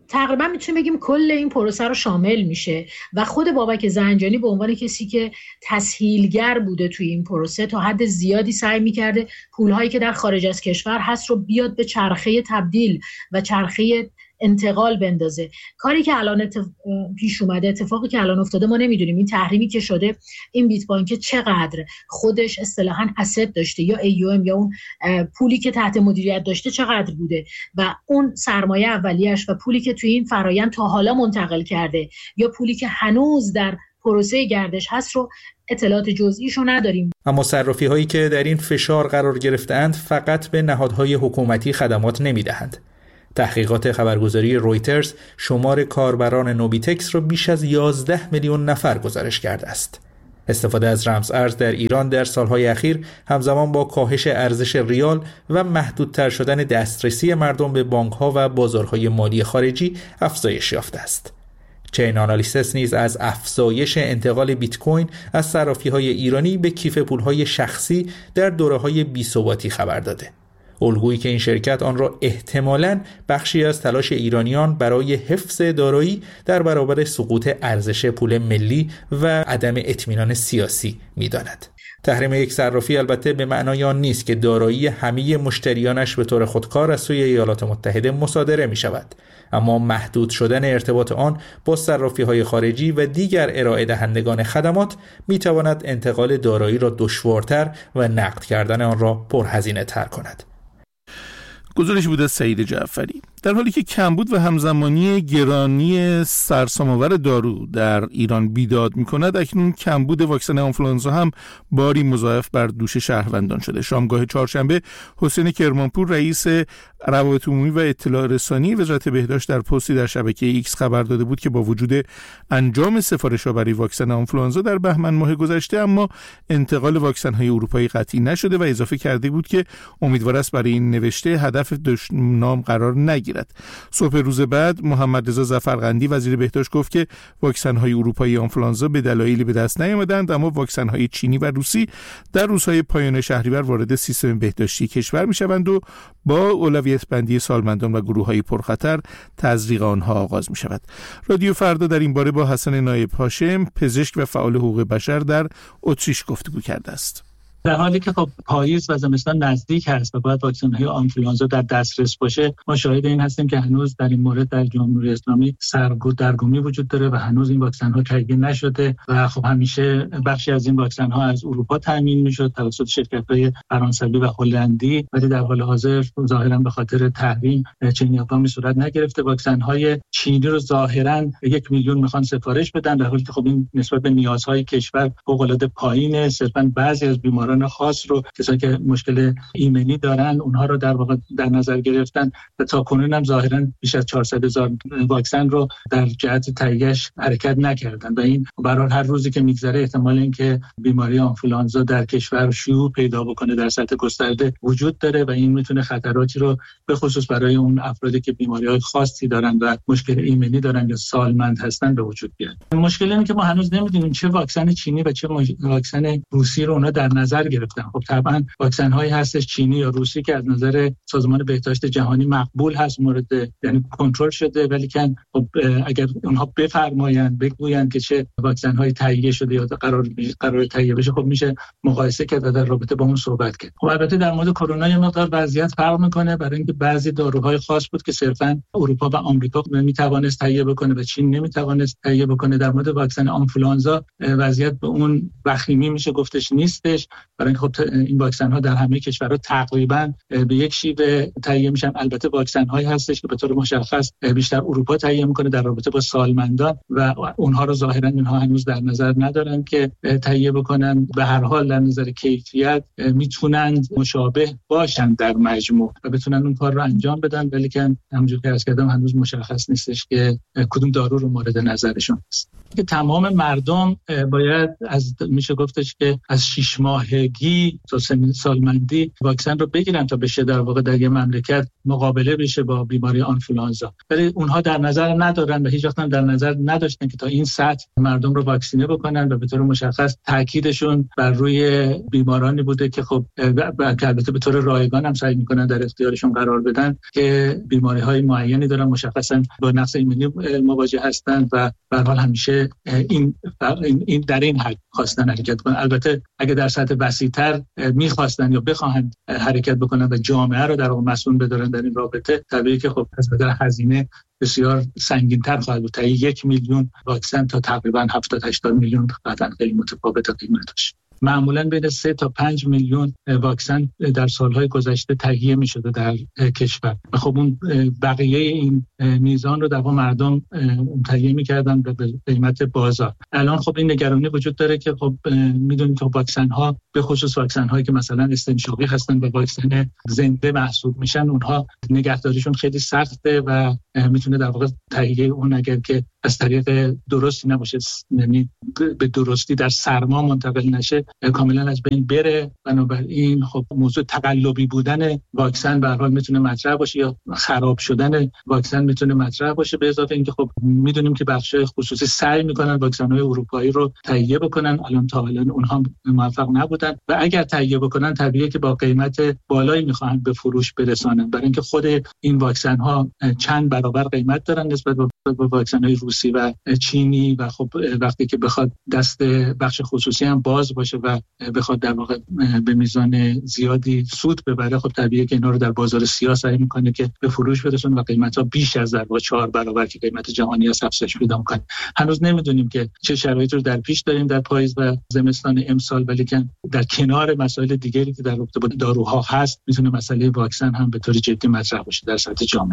تقریبا میتونیم بگیم کل این پروسه رو شامل میشه و خود بابک زنجانی به عنوان کسی که تسهیلگر بوده توی این پروسه تا حد زیادی سعی میکرده پولهایی که در خارج از کشور هست رو بیاد به چرخه تبدیل و چرخه انتقال بندازه. کاری که الان پیش اومده، اتفاقی که الان افتاده، ما نمیدونیم این تحریمی که شده این بیت کوین چقدر خودش اصطلاحاً اسید داشته یا AUM یا اون پولی که تحت مدیریت داشته چقدر بوده و اون سرمایه اولیه‌اش و پولی که توی این فرآیند تا حالا منتقل کرده یا پولی که هنوز در پروسه گردش هست رو اطلاعات جزئیشو نداریم. اما صرافی هایی که در این فشار قرار گرفتند فقط به نهادهای حکومتی خدمات نمیدهند. تحقیقات خبرگزاری رویترز شمار کاربران نوبیتکس را بیش از 11 میلیون نفر گزارش کرده است. استفاده از رمز ارز در ایران در سالهای اخیر همزمان با کاهش ارزش ریال و محدودتر شدن دسترسی مردم به بانک‌ها و بازارهای مالی خارجی افزایش یافته است. چین آنالیستس نیز از افزایش انتقال بیت کوین از صرافی‌های ایرانی به کیف پول‌های شخصی در دوره‌های بی‌ثباتی خبر داده. الگویی که این شرکت آن را احتمالاً بخشی از تلاش ایرانیان برای حفظ دارایی در برابر سقوط ارزش پول ملی و عدم اطمینان سیاسی می‌داند. تحریم یک صرافی البته به معنای آن نیست که دارایی همه مشتریانش به طور خودکار از سوی ایالات متحده مصادره می شود، اما محدود شدن ارتباط آن با صرافی‌های خارجی و دیگر ارائه دهندگان خدمات می تواند انتقال دارایی را دشوارتر و نقد کردن آن را پرهزینه تر کند. گزارش بود از سعید جعفری. در حالی که کمبود و همزمانی گرانی سرسام‌آور دارو در ایران بیداد می‌کند، اکنون کمبود واکسن آنفولانزا هم باری مضاعف بر دوش شهروندان شده. شامگاه چهارشنبه حسین کرمانپور رئیس روابط عمومی و اطلاع رسانی وزارت بهداشت در پستی در شبکه ایکس خبر داده بود که با وجود انجام سفارش‌ها برای واکسن آنفولانزا در بهمن ماه گذشته اما انتقال واکسن‌های اروپایی قطعی نشده و اضافه کرده بود که امیدوار است برای این نوشته هدف دشنام قرار نگیرد. صبح روز بعد محمد رضا ظفرقندی وزیر بهداشت گفت که واکسن‌های اروپایی آنفولانزا به دلایلی به دست نیامدند، اما واکسن‌های چینی و روسی در روزهای پایان شهریور وارد سیستم بهداشتی کشور می‌شوند و با اولویت بندی سالمندان و گروه‌های پرخطر تزریق آنها آغاز می‌شود. رادیو فردا در این باره با حسن نایب هاشم، پزشک و فعال حقوق بشر در اتریش گفتگو کرده است. در حالی که خب پاییز و زمستان نزدیک هست و باید واکسن‌های آنفولانزا در دسترس باشه، ما شاهد این هستیم که هنوز در این مورد در جمهوری اسلامی سرگردرگمی وجود داره و هنوز این واکسن‌ها تهیه نشده و خب همیشه بخشی از این واکسن‌ها از اروپا تامین میشد توسط شرکت‌های فرانسوی و هلندی، ولی در حال حاضر ظاهراً به خاطر تحریم چنین اقدامی صورت نگرفته. واکسن‌های چینی رو ظاهراً 1 میلیون میخوان سفارش بدن، در حالی که خب این نسبت به نیازهای کشور فوق‌العاده پایینه. صرفاً بعضی از بیماران خاص رو، کسایی که مشکل ایمنی دارن، اونها رو در واقع در نظر گرفتن و تا کنون هم ظاهراً بیش از 400,000 واکسن رو در جهت تهیه‌اش حرکت نکردن و این برای هر روزی که میگذره احتمال اینکه بیماری آنفولانزا در کشور شیوع پیدا بکنه در سطح گسترده وجود داره و این میتونه خطراتی رو به خصوص برای اون افرادی که بیماری‌های خاصی دارن و مشکل ایمنی دارن یا سالمند هستن به وجود بیاره. مشکل اینه که ما هنوز نمیدونیم چه واکسن چینی و چه واکسن روسی رو اونا در نظر گرفتن. خب طبعا واکسن هایی هستش چینی یا روسی که از نظر سازمان بهداشت جهانی مقبول هست، مورد یعنی کنترل شده، ولی که خب اگر اونها بفرمایند بگویند که چه واکسن هایی تهیه شده یا قرار تهیه بشه، خب میشه مقایسه کرد و در رابطه با اون صحبت کرد. خب البته در مورد کرونا یه مقدار وضعیت فرق میکنه، برای اینکه بعضی داروهای خاص بود که صرفا اروپا و آمریکا میتوانست تهیه بکنه و چین نمیتوانست تهیه بکنه. در مورد واکسن آنفولانزا وضعیت به اون وخیمی میشه گفتش نیستش، برای اینکه خب این واکسن ها در همه کشورها تقریبا به یک شیوه تهیه میشن. البته واکسن هایی هستش که به طور مشخص بیشتر اروپا تهیه میکنه در رابطه با سالمندان و اونها رو ظاهرا اینها هنوز در نظر ندارن که تهیه بکنن. به هر حال در نظر کیفیت میتونن مشابه باشن در مجموع و بتونن اون کار رو انجام بدن، ولی که همونجوری که عرض کردم هنوز مشخص نیستش که کدوم دارو رو مورد نظرشون است. که تمام مردم باید میشه گفتش که از 6 ماهگی تا 3 سالمندی واکسن رو بگیرن تا بشه در واقع در یه مملکت مقابله بشه با بیماری آنفولانزا. ولی اونها در نظر ندارن و هیچ وقت هم در نظر نداشتن که تا این سطح مردم رو واکسینه بکنن و به طور مشخص تاکیدشون بر روی بیمارانی بوده که خب البته به طور رایگان هم سعی میکنن در اختیارشون قرار بدن که بیماری‌های معینی دارن، مشخصا با نقص ایمنی مواجه هستند و به هر حال همیشه این در این حد خواستن حرکت کنن. البته اگه در سطح وسیع‌تر می‌خواستن یا بخواهند حرکت بکنن و جامعه رو در واقع مسئول بدارن در این رابطه، طبیعیه که خب از نظر هزینه بسیار سنگین‌تر خواهد بود. تا 1 میلیون واکسن تا تقریباً 70-80 میلیون قطعاً خیلی متفاوت قیمتش. معمولاً بین 3 تا 5 میلیون واکسن در سالهای گذشته تهیه می‌شده در کشور و خب اون بقیه این میزان رو در واقع مردم تهیه می‌کردن به قیمت بازار. الان خب این نگرانی وجود داره که خب می‌دونید که واکسن‌ها به خصوص واکسن‌هایی که مثلا استنشاقی هستن و واکسن زنده محسوب میشن، اونها نگهداریشون خیلی سخته و میتونه در واقع تهیه اون اگر که از طریق درستی نباشه، یعنی به درستی در سرما منتقل نشه، کاملا از بین بره. بنابراین خب موضوع تقلبی بودن واکسن به هر حال میتونه مطرح باشه یا خراب شدن واکسن میتونه مطرح باشه. به اضافه اینکه خب میدونیم که بخش‌های خصوصی سعی میکنن واکسن‌های اروپایی رو تهیه بکنن، تا الان اونها موفق نبودن و اگر تهیه بکنن طبیعیه که با قیمت بالایی میخوان به فروش برسانن، برای اینکه خود این واکسن‌ها چند برابر قیمت دارن نسبت به واکسن‌های روسی و چینی و خب وقتی که بخواد دست بخش خصوصی هم باز باشه و بخواد در واقع به میزان زیادی سود ببره، خب طبیعیه که اینا رو در بازار سیاه سعی میکنه که به فروش برسونه و قیمت‌ها بیش از در واقع 4 برابر که قیمت جهانی است افزایش پیدا می‌کنه. هنوز نمیدونیم که چه شرایطی رو در پیش داریم در پاییز و زمستان امسال، ولی که در کنار مسائل دیگری که در رابطه با داروها هست، میتونه مسئله واکسن هم به طور جدی مطرح بشه در سطح جامعه.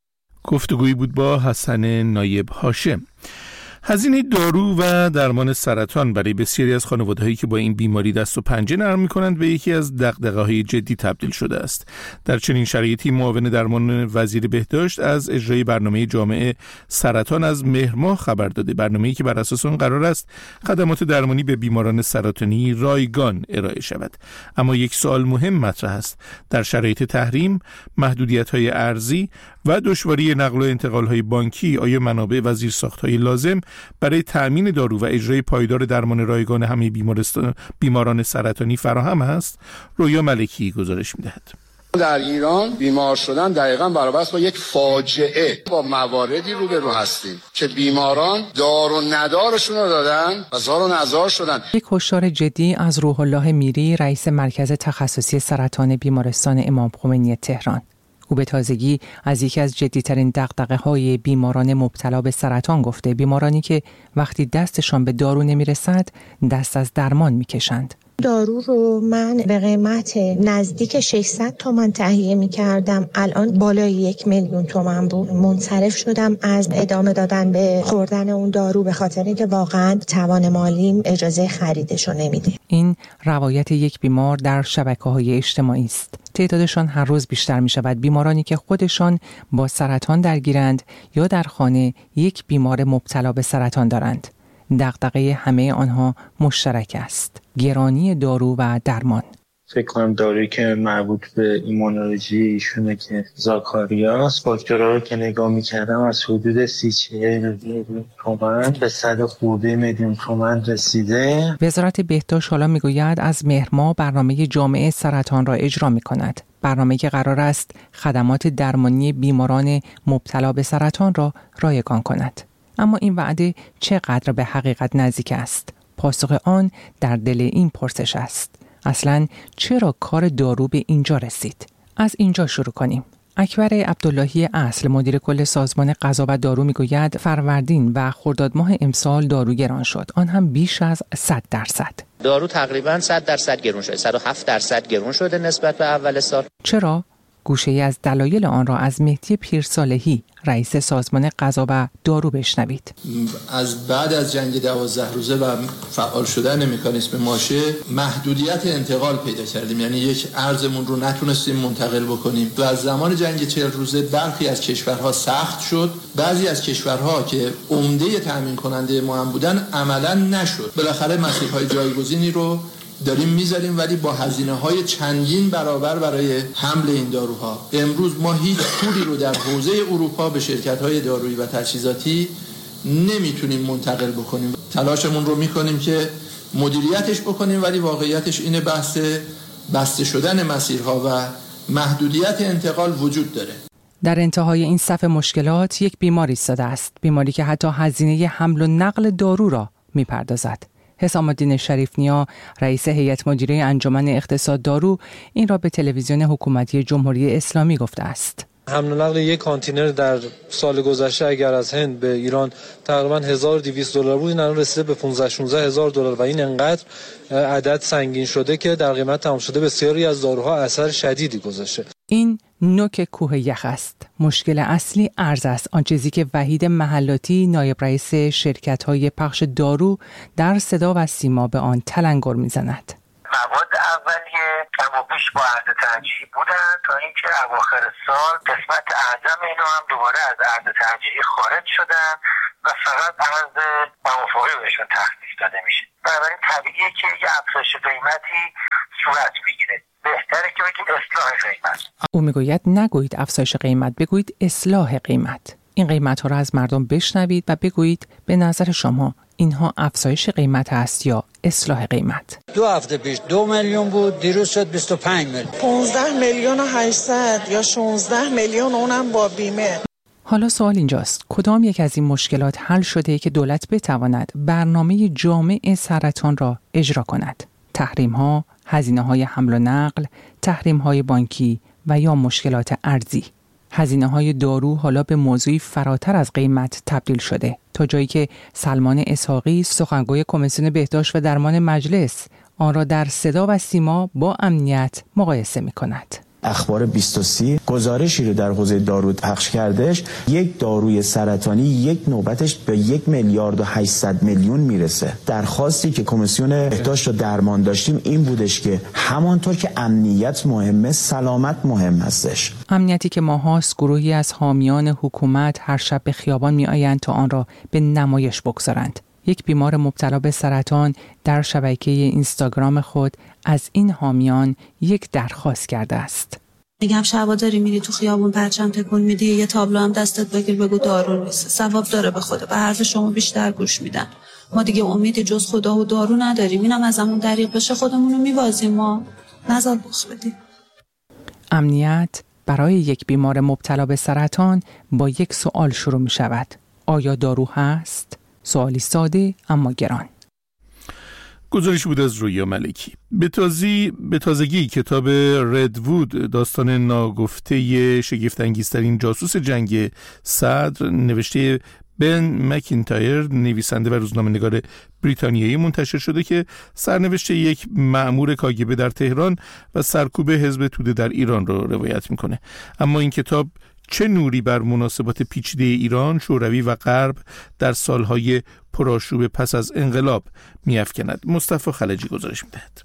گفتگویی بود با حسن نایب هاشم. هزینه دارو و درمان سرطان برای بسیاری از خانواده‌هایی که با این بیماری دست و پنجه نرم می‌کنند به یکی از دغدغه‌های جدی تبدیل شده است. در چنین شرایطی معاون درمان وزیر بهداشت از اجرای برنامه جامع سرطان از مهر ماه خبر داده. برنامه‌ای که بر اساس آن قرار است خدمات درمانی به بیماران سرطانی رایگان ارائه شود. اما یک سوال مهم مطرح است. در شرایط تحریم، محدودیت‌های ارزی و دشواری نقل و انتقال‌های بانکی، آیا منابع و زیرساخت‌های لازم برای تأمین دارو و اجرای پایدار درمان رایگان همه بیماران سرطانی فراهم است؟ رویا ملکی گزارش می‌دهد. در ایران بیمار شدن دقیقاً برابر است با یک فاجعه. با مواردی روبرو هستیم که بیماران دار و ندارشون رو دادن و زار و نزار شدن. یک هشدار جدی از روح الله میری، رئیس مرکز تخصصی سرطان بیمارستان امام خمینی تهران. او به تازگی از یکی از جدی‌ترین دغدغه‌های بیماران مبتلا به سرطان گفته، بیمارانی که وقتی دستشان به دارو نمی‌رسد دست از درمان می‌کشند. دارو رو من به قیمت نزدیک 600 تومان تهیه می کردم، الان بالای 1 میلیون تومان بود. منصرف شدم از ادامه دادن به خوردن اون دارو به خاطر اینکه واقعا توان مالیم اجازه خریدش رو نمیده. این روایت یک بیمار در شبکه‌های اجتماعی است. تعدادشان هر روز بیشتر می شود. بیمارانی که خودشان با سرطان درگیرند یا در خانه یک بیمار مبتلا به سرطان دارند. دغدغه همه آنها مشترک است: گرانی دارو و درمان. فکر کنم دارویی که مربوط به ایمونولوژی ایشونه که زاکاریاس، فاکتورها رو که نگاه می‌کردم از حدود 30-40 میلیون تومان به 100 خورده میلیون تومان رسیده. وزارت بهداشت حالا میگوید از مهر ماه برنامه جامع سرطان را اجرا می‌کند. برنامه‌ای که قرار است خدمات درمانی بیماران مبتلا به سرطان را رایگان کند. اما این وعده چقدر به حقیقت نزدیک است؟ پاسخ آن در دل این پرسش است. اصلاً چرا کار دارو به اینجا رسید؟ از اینجا شروع کنیم. اکبر عبداللهی اصل، مدیر کل سازمان غذا و دارو میگوید فروردین و خرداد ماه امسال دارو گران شد، آن هم بیش از 100%. دارو تقریباً 100% گران شده، 107% گران شده نسبت به اول سال. چرا؟ گوشه‌ای از دلایل آن را از مهدی پیرصالحی، رئیس سازمان غذا و دارو بشنوید. از بعد از جنگ 12 روزه و فعال شدن مکانیسم ماشه محدودیت انتقال پیدا کردیم، یعنی یک ارزمون رو نتونستیم منتقل بکنیم و از زمان جنگ 40 روزه برخی از کشورها سخت شد، بعضی از کشورها که عمده تامین کننده ما هم بودن عملا نشد. بالاخره مسیرهای جایگزینی رو داریم میذاریم ولی با هزینه‌های چندین برابر برای حمل این داروها. امروز ما هیچ پولی رو در حوزه اروپا به شرکت‌های دارویی و تجهیزاتی نمیتونیم منتقل بکنیم. تلاشمون رو میکنیم که مدیریتش بکنیم ولی واقعیتش اینه، بحث بسته شدن مسیرها و محدودیت انتقال وجود داره. در انتهای این صف مشکلات یک بیماری ایستاده است، بیماری که حتی هزینه حمل و نقل دارو را میپردازد. حسام الدین شریف نیا، رئیس هیئت مدیره انجمن اقتصاد دارو، این را به تلویزیون حکومتی جمهوری اسلامی گفته است. حمل و نقل یک کانتینر در سال گذشته اگر از هند به ایران تقریبا 1200 دلار بود، این الان رسیده به 15-16 هزار دلار و این انقدر عدد سنگین شده که در قیمت تمام شده بسیاری از داروها اثر شدیدی گذاشته. این نوک کوه یخ است. مشکل اصلی ارز است، آن چیزی که وحید محلاتی، نایب رئیس شرکت‌های پخش دارو، در صدا و سیما به آن تلنگر می‌زند. مواد اولیه کم و بیش با عرض ترجیحی بودن تا اینکه اواخر سال قسمت اعظم اینا هم دوباره از عرض ترجیحی خارج شدن و فقط عرض موافقه بهشون تخصیص داده میشه. بنابراین طبیعیه که یه افزایش قیمتی صورت بگیره. بهتره که بگید اصلاح قیمت. او میگوید نگویید افزایش قیمت، بگویید اصلاح قیمت. این قیمت ها را از مردم بشنوید و بگویید به نظر شما اینها افزایش قیمت است یا اصلاح قیمت. 2 هفته پیش 2 میلیون بود، دیروز شد 25 میلیون. 15 میلیون و 800 یا 16 میلیون، اونم با بیمه. حالا سوال اینجاست، کدام یک از این مشکلات حل شده که دولت بتواند برنامه جامع سرطان را اجرا کند؟ تحریم ها، هزینه های حمل و نقل، تحریم های بانکی و یا مشکلات ارزی. هزینه های دارو حالا به موضوعی فراتر از قیمت تبدیل شده، تا جایی که سلمان اسحاقی، سخنگوی کمیسیون بهداشت و درمان مجلس، آن را در صدا و سیما با امنیت مقایسه می کند. اخبار 2030 گزارشی رو در حوزه دارو پخش کردش، یک داروی سرطانی یک نوبتش به 1 میلیارد و 800 میلیون میرسه. درخواستی که کمیسیون بهداشت و درمان داشتیم این بودش که همانطور که امنیت مهمه، سلامت مهم هستش. امنیتی که ماهاست گروهی از حامیان حکومت هر شب به خیابان می آیند تا آن را به نمایش بگذارند. یک بیمار مبتلا به سرطان در شبکه اینستاگرام خود از این حامیان یک درخواست کرده است. میگم شبا داری میری تو خیابون پرچم تکون میدی، یه تابلو هم دستت بگیر بگو دارو نیست، ثواب داره به خدا، به حرف شما بیشتر گوش میدن. ما دیگه امیدی جز خدا و دارو نداریم، اینم ازمون دریغ بشه خودمون رو میوازیم، ما نزار بخ بدیم. امنیت برای یک بیمار مبتلا به سرطان با یک سوال شروع می شود. آیا دارو هست؟ سوالی ساده اما گران. گزارش بود از رویا ملکی. به تازگی کتاب ردوود، داستان ناگفته شگفت‌انگیزترین جاسوس جنگ صدر، نوشته بن مکینتایر، نویسنده و روزنامه‌نگار بریتانیایی، منتشر شده که سرنوشت یک مأمور کاگبه در تهران و سرکوب حزب توده در ایران را روایت میکنه. اما این کتاب چه نوری بر مناسبات پیچیده ایران، شوروی و غرب در سالهای پرآشوب پس از انقلاب می‌افکند؟ مصطفی خلجی گزارش می‌دهد.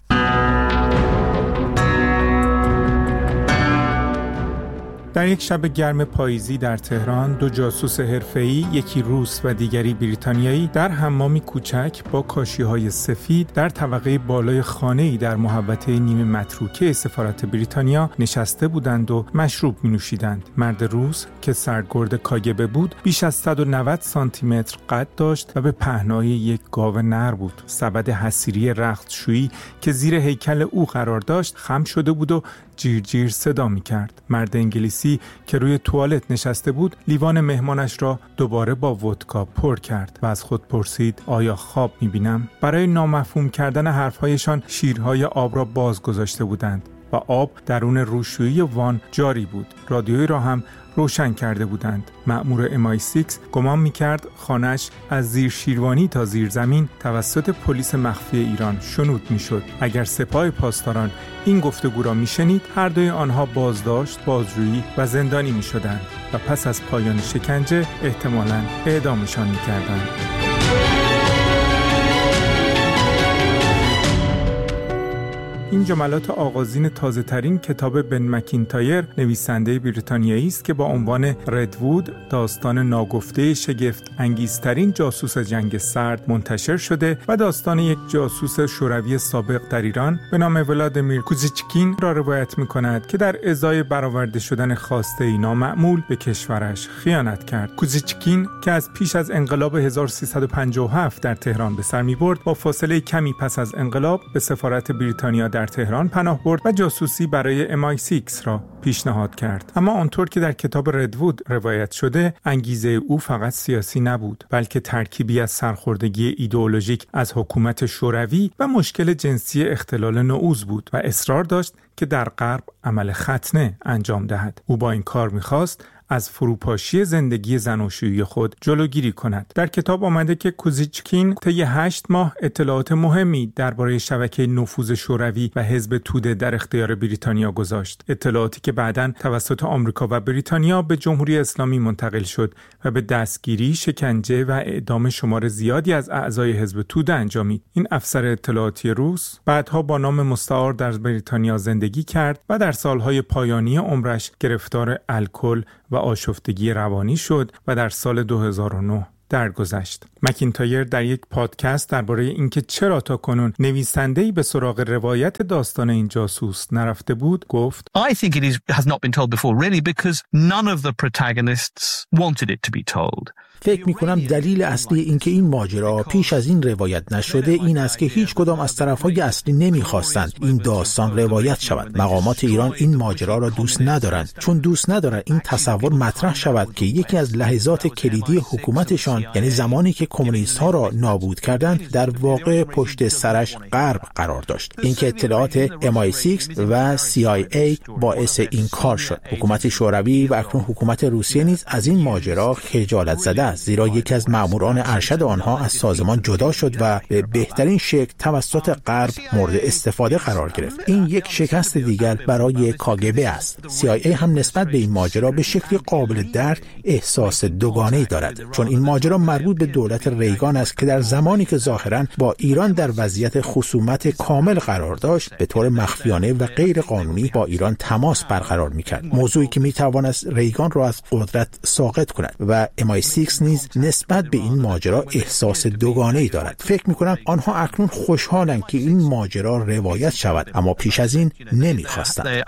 در یک شب گرم پاییزی در تهران، 2 جاسوس حرفه‌ای، یکی روس و دیگری بریتانیایی، در حمامی کوچک با کاشی‌های سفید در طبقه بالای خانه‌ای در محوطه نیمه متروکه سفارت بریتانیا نشسته بودند و مشروب می‌نوشیدند. مرد روس که سرگرد کاگبه بود، بیش از 190 سانتی متر قد داشت و به پهنای یک گاو نر بود. سبد حصیری رختشویی که زیر هیکل او قرار داشت خم شده بود و جیر جیر صدا می کرد. مرد انگلیسی که روی توالت نشسته بود لیوان مهمانش را دوباره با ودکا پر کرد و از خود پرسید آیا خواب می بینم؟ برای نامفهوم کردن حرفهایشان شیرهای آب را باز گذاشته بودند. و آب درون روشویی وان جاری بود. رادیویی را هم روشن کرده بودند. مأمور MI6 گمان می‌کرد خانه‌اش از زیر شیروانی تا زیر زمین توسط پلیس مخفی ایران شنود می‌شد. اگر سپاه پاسداران این گفتگو را می‌شنید، هر دوی آنها بازداشت، بازجویی و زندانی می‌شدند و پس از پایان شکنجه احتمالاً اعدامشان می‌کردند. این جملات آغازین تازه‌ترین کتاب بن مکینتایر، نویسنده بریتانیایی است که با عنوان ردوود، داستان ناگفته شگفت انگیزترین جاسوس جنگ سرد منتشر شده و داستان یک جاسوس شوروی سابق در ایران به نام ولادیمیر کوزیچکین را روایت می‌کند که در ازای برآورده شدن خواسته‌ای نامعمول به کشورش خیانت کرد. کوزیچکین که از پیش از انقلاب 1357 در تهران به سر می‌برد، با فاصله کمی پس از انقلاب به سفارت بریتانیا در تهران پناه برد و جاسوسی برای MI6 را پیشنهاد کرد. اما آنطور که در کتاب ردوود روایت شده، انگیزه او فقط سیاسی نبود، بلکه ترکیبی از سرخوردگی ایدئولوژیک از حکومت شوروی و مشکل جنسی اختلال نعوذ بود و اصرار داشت که در غرب عمل ختنه انجام دهد. او با این کار می‌خواست از فروپاشی زندگی زناشویی خود جلوگیری کند. در کتاب آمده که کوزیچکین طی 8 ماه اطلاعات مهمی درباره شبکه نفوذ شوروی و حزب توده در اختیار بریتانیا گذاشت. اطلاعاتی که بعداً توسط آمریکا و بریتانیا به جمهوری اسلامی منتقل شد و به دستگیری، شکنجه و اعدام شمار زیادی از اعضای حزب توده انجامید. این افسر اطلاعاتی روس بعدها با نام مستعار در بریتانیا زندگی کرد و در سالهای پایانی عمرش گرفتار الکل و آشفتگی روانی شد و در سال 2009 درگذشت. مکینتایر در یک پادکست درباره اینکه چرا تاکنون نویسنده‌ای به سراغ روایت داستان این جاسوس نرفته بود گفت I think it has not been told before really because none of the protagonists wanted it to be told. فکر می‌کنم دلیل اصلی اینکه این ماجرا پیش از این روایت نشده این است که هیچ کدام از طرف‌های اصلی نمی‌خواستند این داستان روایت شود. مقامات ایران این ماجرا را دوست ندارند، چون دوست ندارند این تصور مطرح شود که یکی از لحظات کلیدی حکومتشان، یعنی زمانی که کمونیست‌ها را نابود کردند، در واقع پشت سرش غرب قرار داشت. اینکه اطلاعات MI6 و CIA باعث این کار شد. حکومت شوروی و اکنون حکومت روسیه نیز از این ماجرا خجالت زده، زیرا یکی از ماموران ارشد آنها از سازمان جدا شد و به بهترین شکل توسط غرب مورد استفاده قرار گرفت. این یک شکست دیگر برای KGB است. CIA هم نسبت به این ماجرا به شکلی قابل درک احساس دوگانه‌ای دارد، چون این ماجرا مربوط به دولت ریگان است که در زمانی که ظاهراً با ایران در وضعیت خصومت کامل قرار داشت، به طور مخفیانه و غیر قانونی با ایران تماس برقرار می‌کرد، موضوعی که می‌توانست ریگان را از قدرت ساقط کند. و MI6 نیز نسبت به این ماجرا احساس دوگانه‌ای دارد. فکر می‌کنم آنها اکنون خوشحالند که این ماجرا روایت شود، اما پیش از این نمی‌خواستند.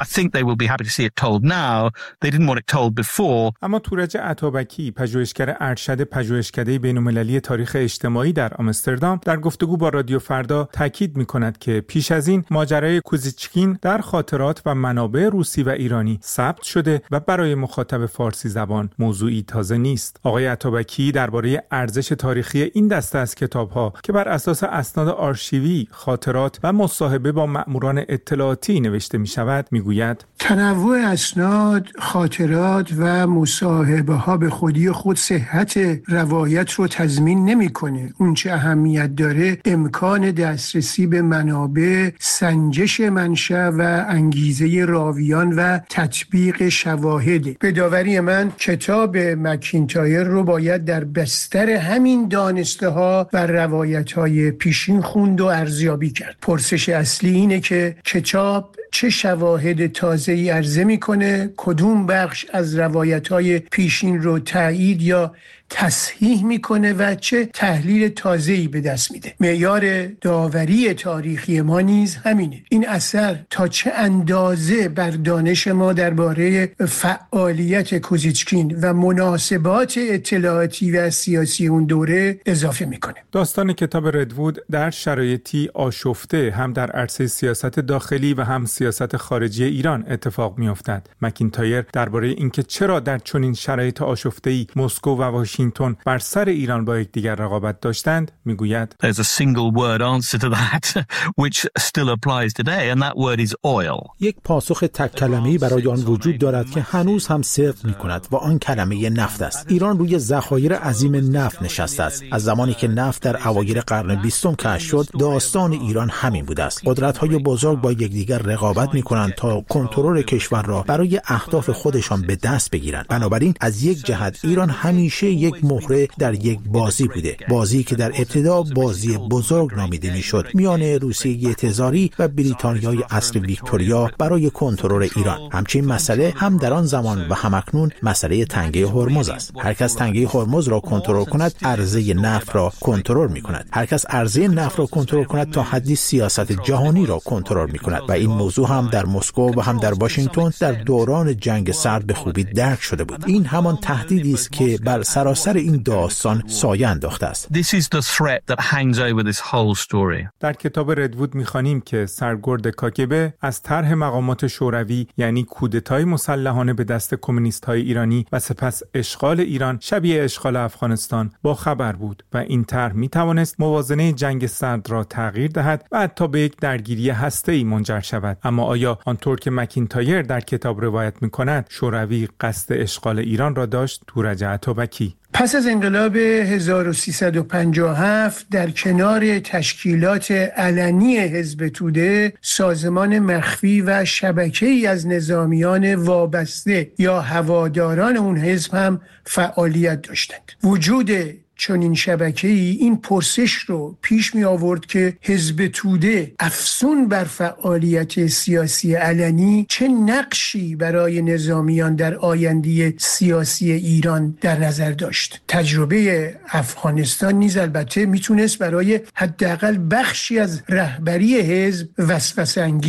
اما تورج عطابکی، پژوهشگر ارشد پژوهشکده بین‌المللی تاریخ اجتماعی در آمستردام، در گفتگو با رادیو فردا تاکید می‌کند که پیش از این ماجرای کوزیچکین در خاطرات و منابع روسی و ایرانی ثبت شده و برای مخاطب فارسی زبان موضوعی تازه نیست. آقای عطابکی درباره ارزش تاریخی این دسته از کتاب‌ها که بر اساس اسناد آرشیوی، خاطرات و مصاحبه با مأموران اطلاعاتی نوشته می‌شود می‌گوید تنوع اسناد، خاطرات و مصاحبه‌ها به خودی خود صحت روایت رو تضمین نمی‌کنه. اون چه اهمیت داره امکان دسترسی به منابع، سنجش منشأ و انگیزه راویان و تطبیق شواهد. به داوری من کتاب مکینتایر رو باید در بستر همین دانسته‌ها و روایت‌های پیشین خوند و ارزیابی کرد. پرسش اصلی اینه که کتاب چه شواهد تازه‌ای عرضه می‌کنه، کدوم بخش از روایت‌های پیشین رو تایید یا تصحیح میکنه و چه تحلیل تازه‌ای به دست میده. معیار داوری تاریخی ما نیز همینه. این اثر تا چه اندازه بر دانش ما درباره فعالیت کوزیچکین و مناسبات اطلاعاتی و سیاسی اون دوره اضافه میکنه. داستان کتاب ردوود در شرایطی آشفته هم در عرصه سیاست داخلی و هم سیاست خارجی ایران اتفاق می‌افتد. مکینتایر درباره اینکه چرا در چنین شرایط آشفته‌ای مسکو و واشنگتن بر سر ایران با یکدیگر رقابت داشتند میگوید There's a single word answer to that which still applies today and that word is oil. یک پاسخ تک کلمه‌ای برای آن وجود دارد که هنوز هم صدق می‌کند و آن کلمه نفت است. ایران روی ذخایر عظیم نفت نشسته است. از زمانی که نفت در اوایل قرن 20 کشف شد، داستان ایران همین بوده است. قدرت‌های بزرگ با یکدیگر رقابت می‌کنند تا کنترل کشور را برای اهداف خودشان به دست بگیرند. بنابراین از یک جهت ایران همیشه یک مهره در یک بازی بوده. بازی که در ابتدا بازی بزرگ نامیده می‌شد میان روسیه تزاری و بریتانیای عصر ویکتوریا برای کنترل ایران. همچنین مسئله هم در آن زمان و همکنون مسئله تنگه هرمز است. هر کس تنگه هرمز را کنترل کند، عرضه نفت را کنترل می‌کند. هر کس عرضه نفت را کنترل کند تا حدی سیاست جهانی را کنترل می‌کند و این موضوع هم در مسکو و هم در واشنگتن در دوران جنگ سرد به خوبی درک شده بود. این همان تهدیدی است که بر سراسر این داستان سایه انداخته است. This is the threat that hangs over this whole story. در کتاب ردوود می‌خوانیم که سرگرد کاگبه از طرح مقامات شوروی یعنی کودتای مسلحانه به دست کمونیست‌های ایرانی و سپس اشغال ایران شبیه اشغال افغانستان با خبر بود و این طرح می‌توانست موازنه جنگ سرد را تغییر دهد و حتی به یک درگیری هسته‌ای منجر شود. اما آیا آنطور که مکینتایر در کتاب روایت می‌کند شوروی قصد اشغال ایران را داشت؟ تورج عطابکی. پس از انقلاب 1357 در کنار تشکیلات علنی حزب توده، سازمان مخفی و شبکه‌ای از نظامیان وابسته یا هواداران اون حزب هم فعالیت داشتند. وجود چون این شبکه‌ای این پرسش رو پیش می آورد که حزب توده افزون بر فعالیت سیاسی علنی چه نقشی برای نظامیان در آینده سیاسی ایران در نظر داشت. تجربه افغانستان نیز البته میتونست برای حداقل بخشی از رهبری حزب وسوسه‌انگیز